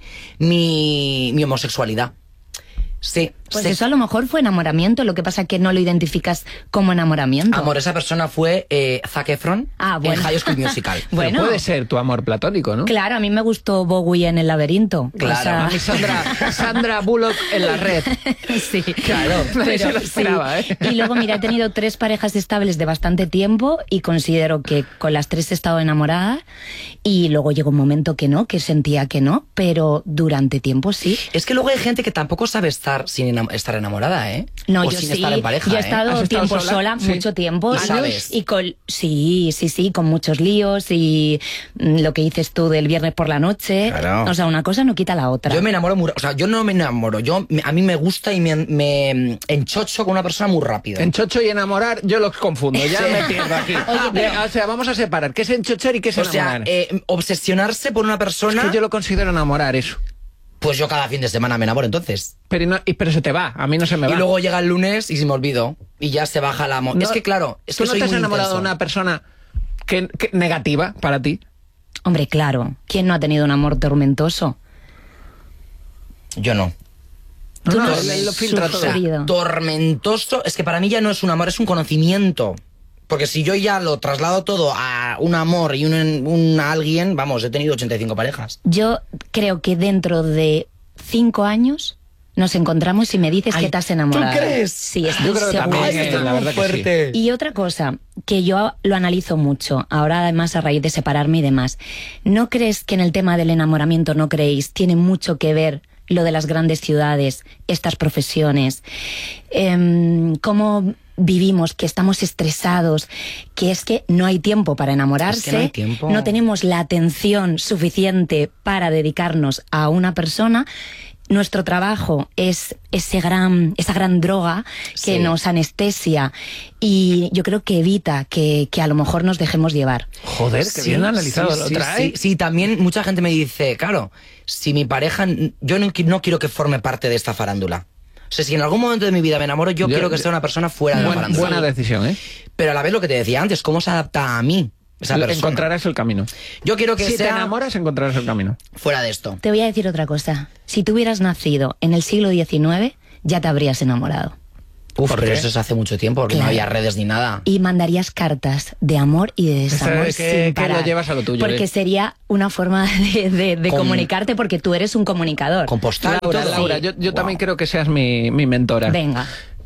mi, mi homosexualidad. Sí, Pues sé. eso a lo mejor fue enamoramiento, lo que pasa que no lo identificas como enamoramiento. Amor, esa persona fue eh, Zac Efron Ah, bueno. en High School Musical. Pero Bueno. puede ser tu amor platónico, ¿no? Claro, a mí me gustó Bowie en El laberinto. Claro. O sea, A mí Sandra, Sandra Bullock en la red. sí. Claro. Nadie se Pero lo esperaba, sí. ¿eh? Y luego, mira, he tenido tres parejas estables de bastante tiempo y considero que con las tres he estado enamorada y luego llegó un momento que no, que sentía que no, pero durante tiempo sí. Es que luego hay gente que tampoco sabe estar sin enam- estar enamorada, ¿eh? No, o yo sin sí, estar en pareja, yo he ¿eh? estado ¿Has estado tiempo sola? sola, Sí. mucho tiempo. ¿Y años, sabes? Y con, sí, sí, sí, con muchos líos y mm, lo que dices tú del viernes por la noche. Claro. O sea, una cosa no quita la otra. Yo me enamoro muy... ra- O sea, yo no me enamoro. Yo, me- a mí me gusta y me, me enchocho con una persona muy rápido. Enchocho y enamorar, yo los confundo. Ya Sí. me pierdo aquí. pero- Eh, O sea, vamos a separar. ¿Qué es enchochar y qué es O sea, enamorar? eh, obsesionarse por una Es persona... que yo lo considero enamorar, eso. Pues yo cada fin de semana me enamoro, entonces. Pero, no- y- pero se te va, a mí no se me va. Y luego llega el lunes y se me olvido. Y ya se baja la... mo- No- es que claro, es ¿Tú que no soy te has muy enamorado de intenso. una persona que, que- negativa para ti? Hombre, claro. ¿Quién no ha tenido un amor tormentoso? Yo no. No, Tú no, no él- él lo has filtra todo. sufrido. Tormentoso, es que para mí ya no es un amor, es un conocimiento. Porque si yo ya lo traslado todo a un amor y un, un a alguien, vamos, he tenido ochenta y cinco parejas. Yo creo que dentro de cinco años nos encontramos y me dices Ay, que te has enamorado. ¿tú crees? Sí, estoy Yo creo que segura. también, Ay, eh, esto es la muy verdad que sí. fuerte. Y otra cosa, que yo lo analizo mucho, ahora además a raíz de separarme y demás, ¿no crees que en el tema del enamoramiento, no creéis, tiene mucho que ver lo de las grandes ciudades, estas profesiones, em, cómo vivimos, que estamos estresados, que es que no hay tiempo para enamorarse, Es que no hay tiempo. no tenemos la atención suficiente para dedicarnos a una persona. Nuestro trabajo es ese gran, esa gran droga que Sí. nos anestesia y yo creo que evita que, que a lo mejor nos dejemos llevar. Joder, que Sí, bien analizado sí, lo sí, trae. Sí, sí, también mucha gente me dice, claro, si mi pareja, yo no, qui- no quiero que forme parte de esta farándula. O sea, si en algún momento de mi vida me enamoro, yo, Yo- quiero que sea una persona fuera de la Buen- farándula. buena decisión, ¿eh? Pero a la vez lo que te decía antes, ¿cómo se adapta a mí esa persona? Encontrarás el camino. Yo quiero que Si te sea enamoras, encontrarás el camino. fuera de esto. Te voy a decir otra cosa. Si tú hubieras nacido en el siglo diecinueve, ya te habrías enamorado. Uf, ¿Por pero qué? eso es hace mucho tiempo, porque no Claro. había redes ni nada. Y mandarías cartas de amor y de desamor Eso, que- sin que lo parar. llevas a lo tuyo, Porque ¿eh? sería una forma de, de- de Con- comunicarte porque tú eres un comunicador. Con postal y Laura, todo. Laura, yo, yo también creo que seas mi, mi mentora. Venga.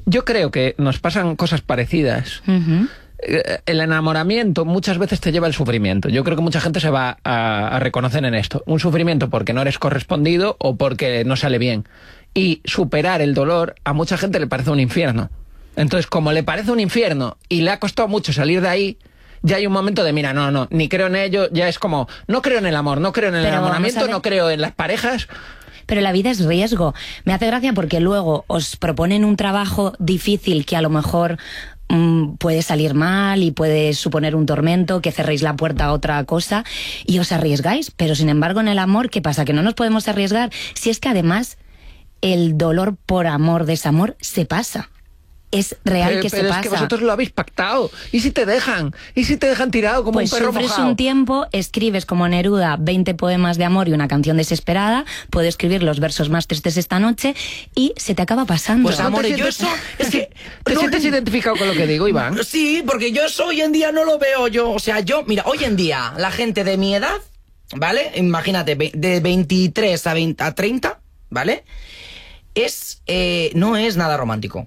Yo creo que nos pasan cosas parecidas. Uh-huh. El enamoramiento muchas veces te lleva al sufrimiento. Yo creo que mucha gente se va a, a reconocer en esto. Un sufrimiento porque no eres correspondido o porque no sale bien. Y superar el dolor a mucha gente le parece un infierno. Entonces, como le parece un infierno y le ha costado mucho salir de ahí, ya hay un momento de, mira, no, no, ni creo en ello, ya es como, no creo en el amor, no creo en el Pero enamoramiento, no creo en las parejas. Pero la vida es riesgo. Me hace gracia porque luego os proponen un trabajo difícil que a lo mejor mmm, puede salir mal y puede suponer un tormento, que cerréis la puerta a otra cosa y os arriesgáis. Pero sin embargo en el amor, ¿qué pasa? Que no nos podemos arriesgar. Si es que además el dolor por amor, desamor, se pasa. Es real pero, que pero se es pasa. que vosotros lo habéis pactado. ¿Y si te dejan? ¿Y si te dejan tirado como pues un perro sufres mojado? un tiempo, escribes como Neruda veinte poemas de amor y una canción desesperada, puedo escribir los versos más tristes esta noche y se te acaba pasando. Pues amor, yo eso... Es que, ¿Te no, sientes identificado con lo que digo, Iván? Sí, porque yo eso hoy en día no lo veo yo. O sea, yo, mira, hoy en día la gente de mi edad, ¿vale? Imagínate, de veintitrés a, veinte, a treinta, ¿vale? Es, eh, no es nada romántico.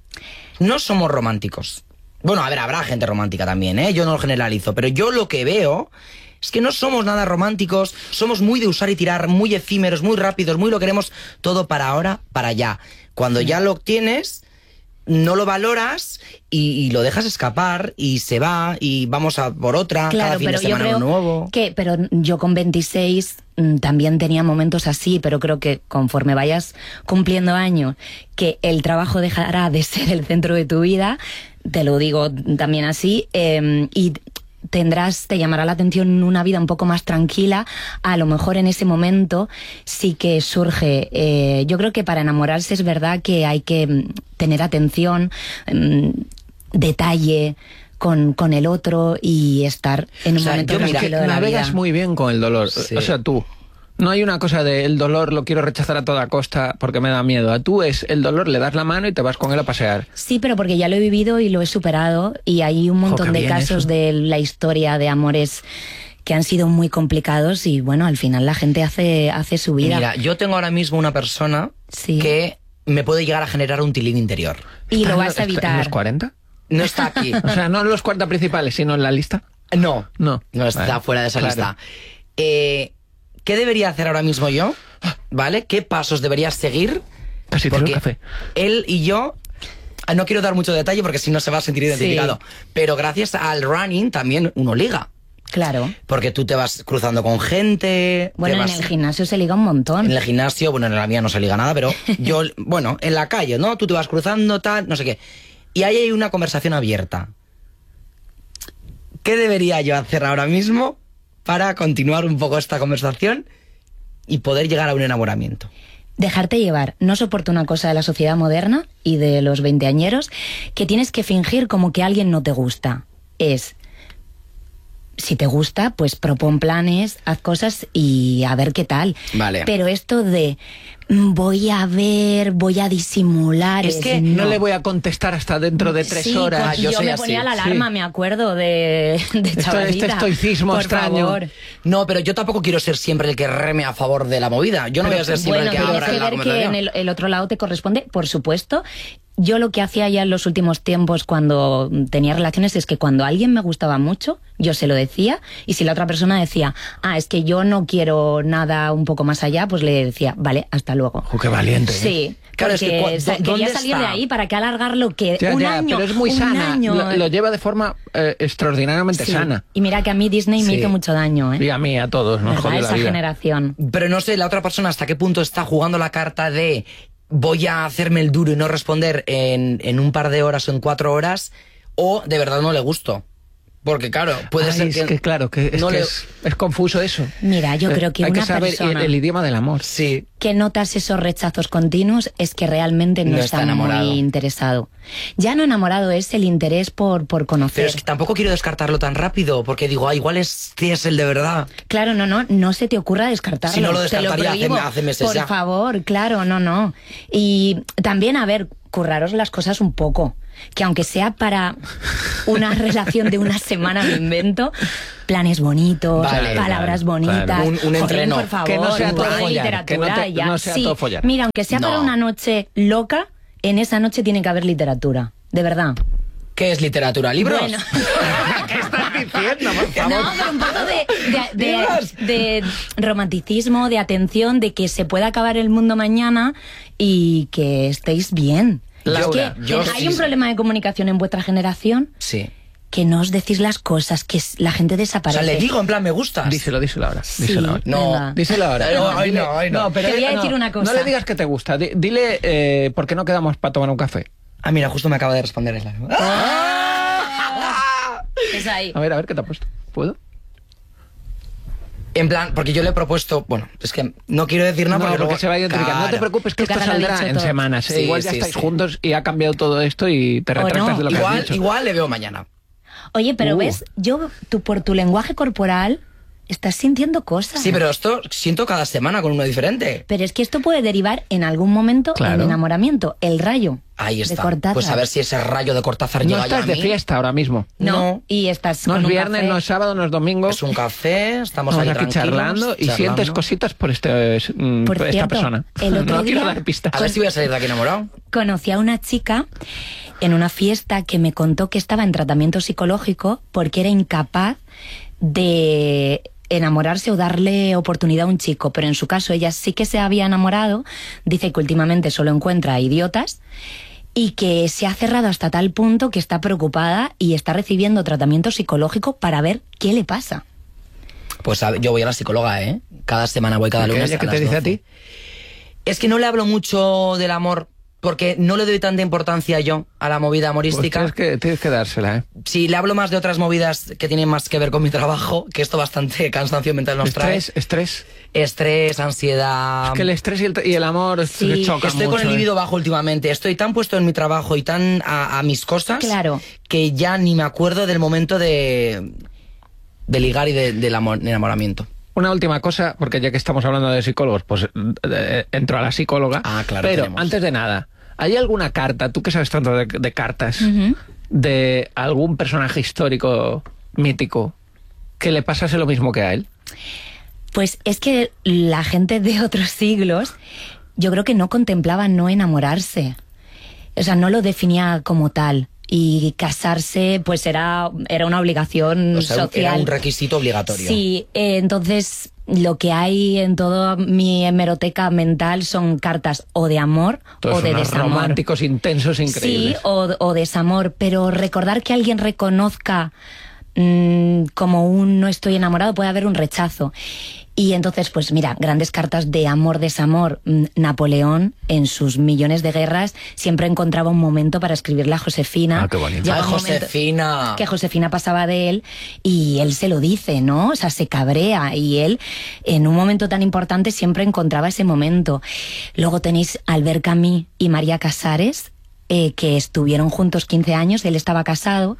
No somos románticos. Bueno, a ver, habrá gente romántica también, ¿eh? Yo no lo generalizo, pero yo lo que veo es que no somos nada románticos, somos muy de usar y tirar, muy efímeros, muy rápidos, muy lo queremos todo para ahora, para allá. Cuando ya lo obtienes, no lo valoras y, y lo dejas escapar y se va y vamos a por otra, claro, cada fin pero de semana yo creo uno nuevo. Que, pero yo con veintiséis mmm, también tenía momentos así, pero creo que conforme vayas cumpliendo años, que el trabajo dejará de ser el centro de tu vida, te lo digo también así, eh, y tendrás, te llamará la atención una vida un poco más tranquila. A lo mejor en ese momento sí que surge, eh, yo creo que para enamorarse es verdad que hay que mm, tener atención, mm, detalle con, con el otro y estar en un o sea, momento yo, tranquilo mira, de la navegas vida. muy bien con el dolor. Sí. O sea, tú, no hay una cosa de el dolor lo quiero rechazar a toda costa porque me da miedo. A tú es el dolor, le das la mano y te vas con él a pasear. Sí, pero porque ya lo he vivido y lo he superado y hay un montón Jo, de casos eso. de la historia de amores que han sido muy complicados y bueno, al final la gente hace, hace su vida. Mira, yo tengo ahora mismo una persona sí. que me puede llegar a generar un tilín interior. Y lo vas a evitar. ¿En los cuarenta? No está aquí. O sea, no en los cuarenta principales, sino en la lista. No, no, no está vale. fuera de esa Claro. lista. Eh, ¿Qué debería hacer ahora mismo yo? ¿Vale? ¿Qué pasos deberías seguir? Casi porque tengo café. Él y yo, no quiero dar mucho detalle porque si no se va a sentir identificado, Sí. pero gracias al running también uno liga. Claro. Porque tú te vas cruzando con gente. Bueno, te en vas... el gimnasio se liga un montón. En el gimnasio, bueno, en la mía no se liga nada, pero yo, bueno, en la calle, ¿no? Tú te vas cruzando, tal, no sé qué. Y ahí hay una conversación abierta. ¿Qué debería yo hacer ahora mismo para continuar un poco esta conversación y poder llegar a un enamoramiento? Dejarte llevar. No soporto una cosa de la sociedad moderna y de los veinteañeros, que tienes que fingir como que alguien no te gusta. Es, si te gusta, pues propon planes, haz cosas y a ver qué tal. Vale. Pero esto de voy a ver, voy a disimular... Es que no, no le voy a contestar hasta dentro de tres sí, horas. Pues yo, yo me así. ponía la alarma, sí. Me acuerdo de, de Esto, este estoicismo por extraño. Favor. No, pero yo tampoco quiero ser siempre el que reme a favor de la movida. Yo no pero, voy a ser siempre bueno, el que abra que la ver conversación. que en el, el otro lado te corresponde, por supuesto. Yo lo que hacía ya en los últimos tiempos cuando tenía relaciones es que cuando alguien me gustaba mucho, yo se lo decía, y si la otra persona decía, ah, es que yo no quiero nada un poco más allá, pues le decía, vale, hasta luego. Oh, qué valiente. Sí, claro, porque es que, quería salir está? de ahí, ¿para qué alargarlo? Que ya, un ya, año, pero es muy un sana, año... lo, lo lleva de forma eh, extraordinariamente sí. sana. Y mira que a mí Disney sí. me hizo mucho daño, ¿eh? Y a mí, a todos, nos jodió la esa vida. generación. Pero no sé, la otra persona hasta qué punto está jugando la carta de voy a hacerme el duro y no responder en, en un par de horas o en cuatro horas, o de verdad no le gusto. Porque claro, puede Ay, ser es que... que claro, que, es, no que le... es, es confuso eso. Mira, yo creo que Hay una que saber persona el, el idioma del amor. Sí. que notas esos rechazos continuos es que realmente no, No está, está enamorado. muy interesado. Ya no enamorado, es el interés por, por conocer. Pero es que tampoco quiero descartarlo tan rápido, porque digo, ah, igual es, sí es el de verdad. Claro, no, no, no se te ocurra descartarlo. Si no lo te descartaría hace, prohíbo. hace meses Por ya. favor, claro, no, no. Y también, a ver, curraros las cosas un poco. Que aunque sea para una relación de una semana, me invento, planes bonitos, Vale, palabras claro, bonitas. claro. Un- un Jolín, entreno. por favor, Que no sea un todo poco de follar, literatura que no te- y ya. no sea Sí, todo follar. mira, aunque sea No. para una noche loca, en esa noche tiene que haber literatura, de verdad. ¿Qué es literatura? ¿Libros? Bueno. ¿Qué estás diciendo, por favor? No, pero un poco de, de, de, de romanticismo, de atención, de que se pueda acabar el mundo mañana y que estéis bien. Laura, es que yo hay sí, un problema de comunicación en vuestra generación. Sí. Que no os decís las cosas, que la gente desaparece. O sea, le digo en plan, me gustas. Díselo, díselo ahora. Sí, díselo ahora. No, venga. Díselo ahora. No, ay, no, ay, no. pero Te voy a no, decir una cosa. No le digas que te gusta. Di- Dile eh, por qué no quedamos para tomar un café. Ah, mira, justo me acaba de responder esa. Es ahí. A ver, a ver, ¿qué te ha puesto? ¿Puedo? En plan, porque yo le he propuesto, bueno, es que no quiero decir nada No, porque, porque luego- se va a identificar. No te Claro. preocupes, que Tu esto cara lo ha saldrá dicho en todo. semanas. ¿eh? Sí, Igual ya sí, estáis sí. juntos y ha cambiado todo esto y te O retractas no. de lo que has Igual, dicho. igual le veo mañana. Oye, pero Uh. ves, yo, tú por tu lenguaje corporal estás sintiendo cosas. Sí, pero esto siento cada semana con uno diferente. Pero es que esto puede derivar en algún momento Claro. en enamoramiento. El rayo. Ahí De está. Cortázar. Pues a ver si ese rayo de Cortázar No llega ya estás a de mí. fiesta ahora mismo. No, No. y estás No con es un viernes, café. no es sábado, no es domingo. Es un café, estamos, Estamos ahí aquí tranquilos, charlando y charlando. sientes cositas por este, mm, Por esta cierto, persona. el otro no quiero día- dar pistas. A ver si voy a salir de aquí enamorado. Conocí a una chica en una fiesta que me contó que estaba en tratamiento psicológico porque era incapaz de enamorarse o darle oportunidad a un chico, pero en su caso ella sí que se había enamorado, dice que últimamente solo encuentra idiotas y que se ha cerrado hasta tal punto que está preocupada y está recibiendo tratamiento psicológico para ver qué le pasa. Pues a ver, yo voy a la psicóloga, ¿eh? Cada semana voy cada ¿Y qué, lunes ella a qué te las dice a doce. ti? Es que no le hablo mucho del amor porque no le doy tanta importancia yo a la movida Pues humorística. tienes que, tienes que dársela, ¿eh? Sí, le hablo más de otras movidas que tienen más que ver con mi trabajo, que esto bastante cansancio mental nos trae. Estrés, estrés. Estrés, ansiedad. Es que el estrés y el, y el amor Sí. se chocan Estoy mucho. con el ¿eh? libido bajo últimamente. Estoy tan puesto en mi trabajo y tan a, a mis cosas Claro. que ya ni me acuerdo del momento de, de ligar y de- del amor, de enamoramiento. Una última cosa, porque ya que estamos hablando de psicólogos, pues eh, entro a la psicóloga. Ah, claro, Pero tenemos. antes de nada, ¿hay alguna carta, tú que sabes tanto de, de cartas, Ujú. de algún personaje histórico mítico que le pasase lo mismo que a él? Pues es que la gente de otros siglos, yo creo que no contemplaba no enamorarse. O sea, no lo definía como tal. Y casarse, pues era, era una obligación O sea, social. era un requisito obligatorio. Sí, eh, entonces lo que hay en toda mi hemeroteca mental son cartas o de amor Todos o de unos desamor. románticos intensos increíbles. Sí, o, o desamor, pero recordar que alguien reconozca mm, como un no estoy enamorado, puede haber un rechazo. Y entonces, pues mira, grandes cartas de amor, desamor. Mm, Napoleón, en sus millones de guerras, siempre encontraba un momento para escribirle a Josefina. Ah, qué bonito. Llega Ay, un momento Josefina. que Josefina pasaba de él y él se lo dice, ¿no? O sea, se cabrea y él, en un momento tan importante, siempre encontraba ese momento. Luego tenéis Albert Camus y María Casares, eh, que estuvieron juntos quince años, él estaba casado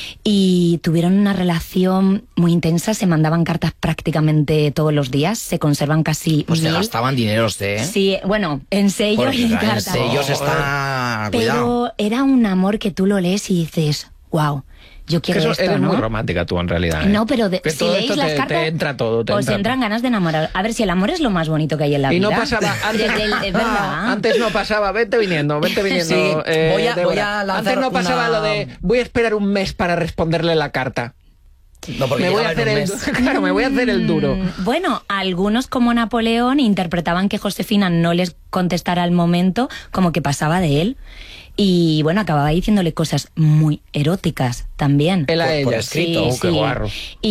y tuvieron una relación muy intensa, se mandaban cartas prácticamente todos los días, se conservan casi Pues se mil. gastaban dineros, ¿eh? Sí, bueno, en sello Porque y en en cartas. sellos está... Cuidado. Pero era un amor que tú lo lees y dices, wow, yo Que quiero eso, esto, eres ¿no? muy romántica tú en realidad. ¿eh? No, pero de- Que si todo leéis esto las te, cartas, te entra todo. Te os entra entran ganas de enamorar. A ver, si el amor es lo más bonito que hay en la Y vida. no pasaba antes, Desde el- es verdad. Ah, antes no pasaba, vete viniendo, vete viniendo. Sí, eh, voy a- Débora. voy a lanzar antes no pasaba una- lo de voy a esperar un mes para responderle la carta. No, porque Me voy a llegaba en hacer un el mes. claro, me voy a hacer el duro. Mm, Bueno, algunos como Napoleón interpretaban que Josefina no les contestara al momento, como que pasaba de él. Y bueno, acababa diciéndole cosas muy eróticas también. Él a Por- por ella. escrito. Oh, qué guarro.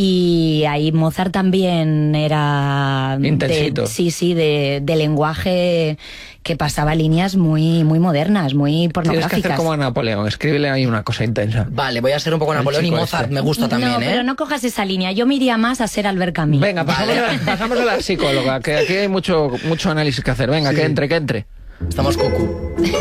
Y ahí Mozart también era... de- Intensito. sí, sí, de, de lenguaje que pasaba líneas muy, muy modernas, muy Tienes que pornográficas. hacer como a Napoleón, escríbele ahí una cosa intensa. Vale, voy a ser un poco El Napoleón y chico Mozart este. me gusta también, no, ¿eh? pero no cojas esa línea. Yo me iría más a ser Albert Camus. Venga, pasamos, Vale. a, pasamos a la psicóloga, que aquí hay mucho, mucho análisis que hacer. Venga, Sí. que entre, que entre. Estamos cucu.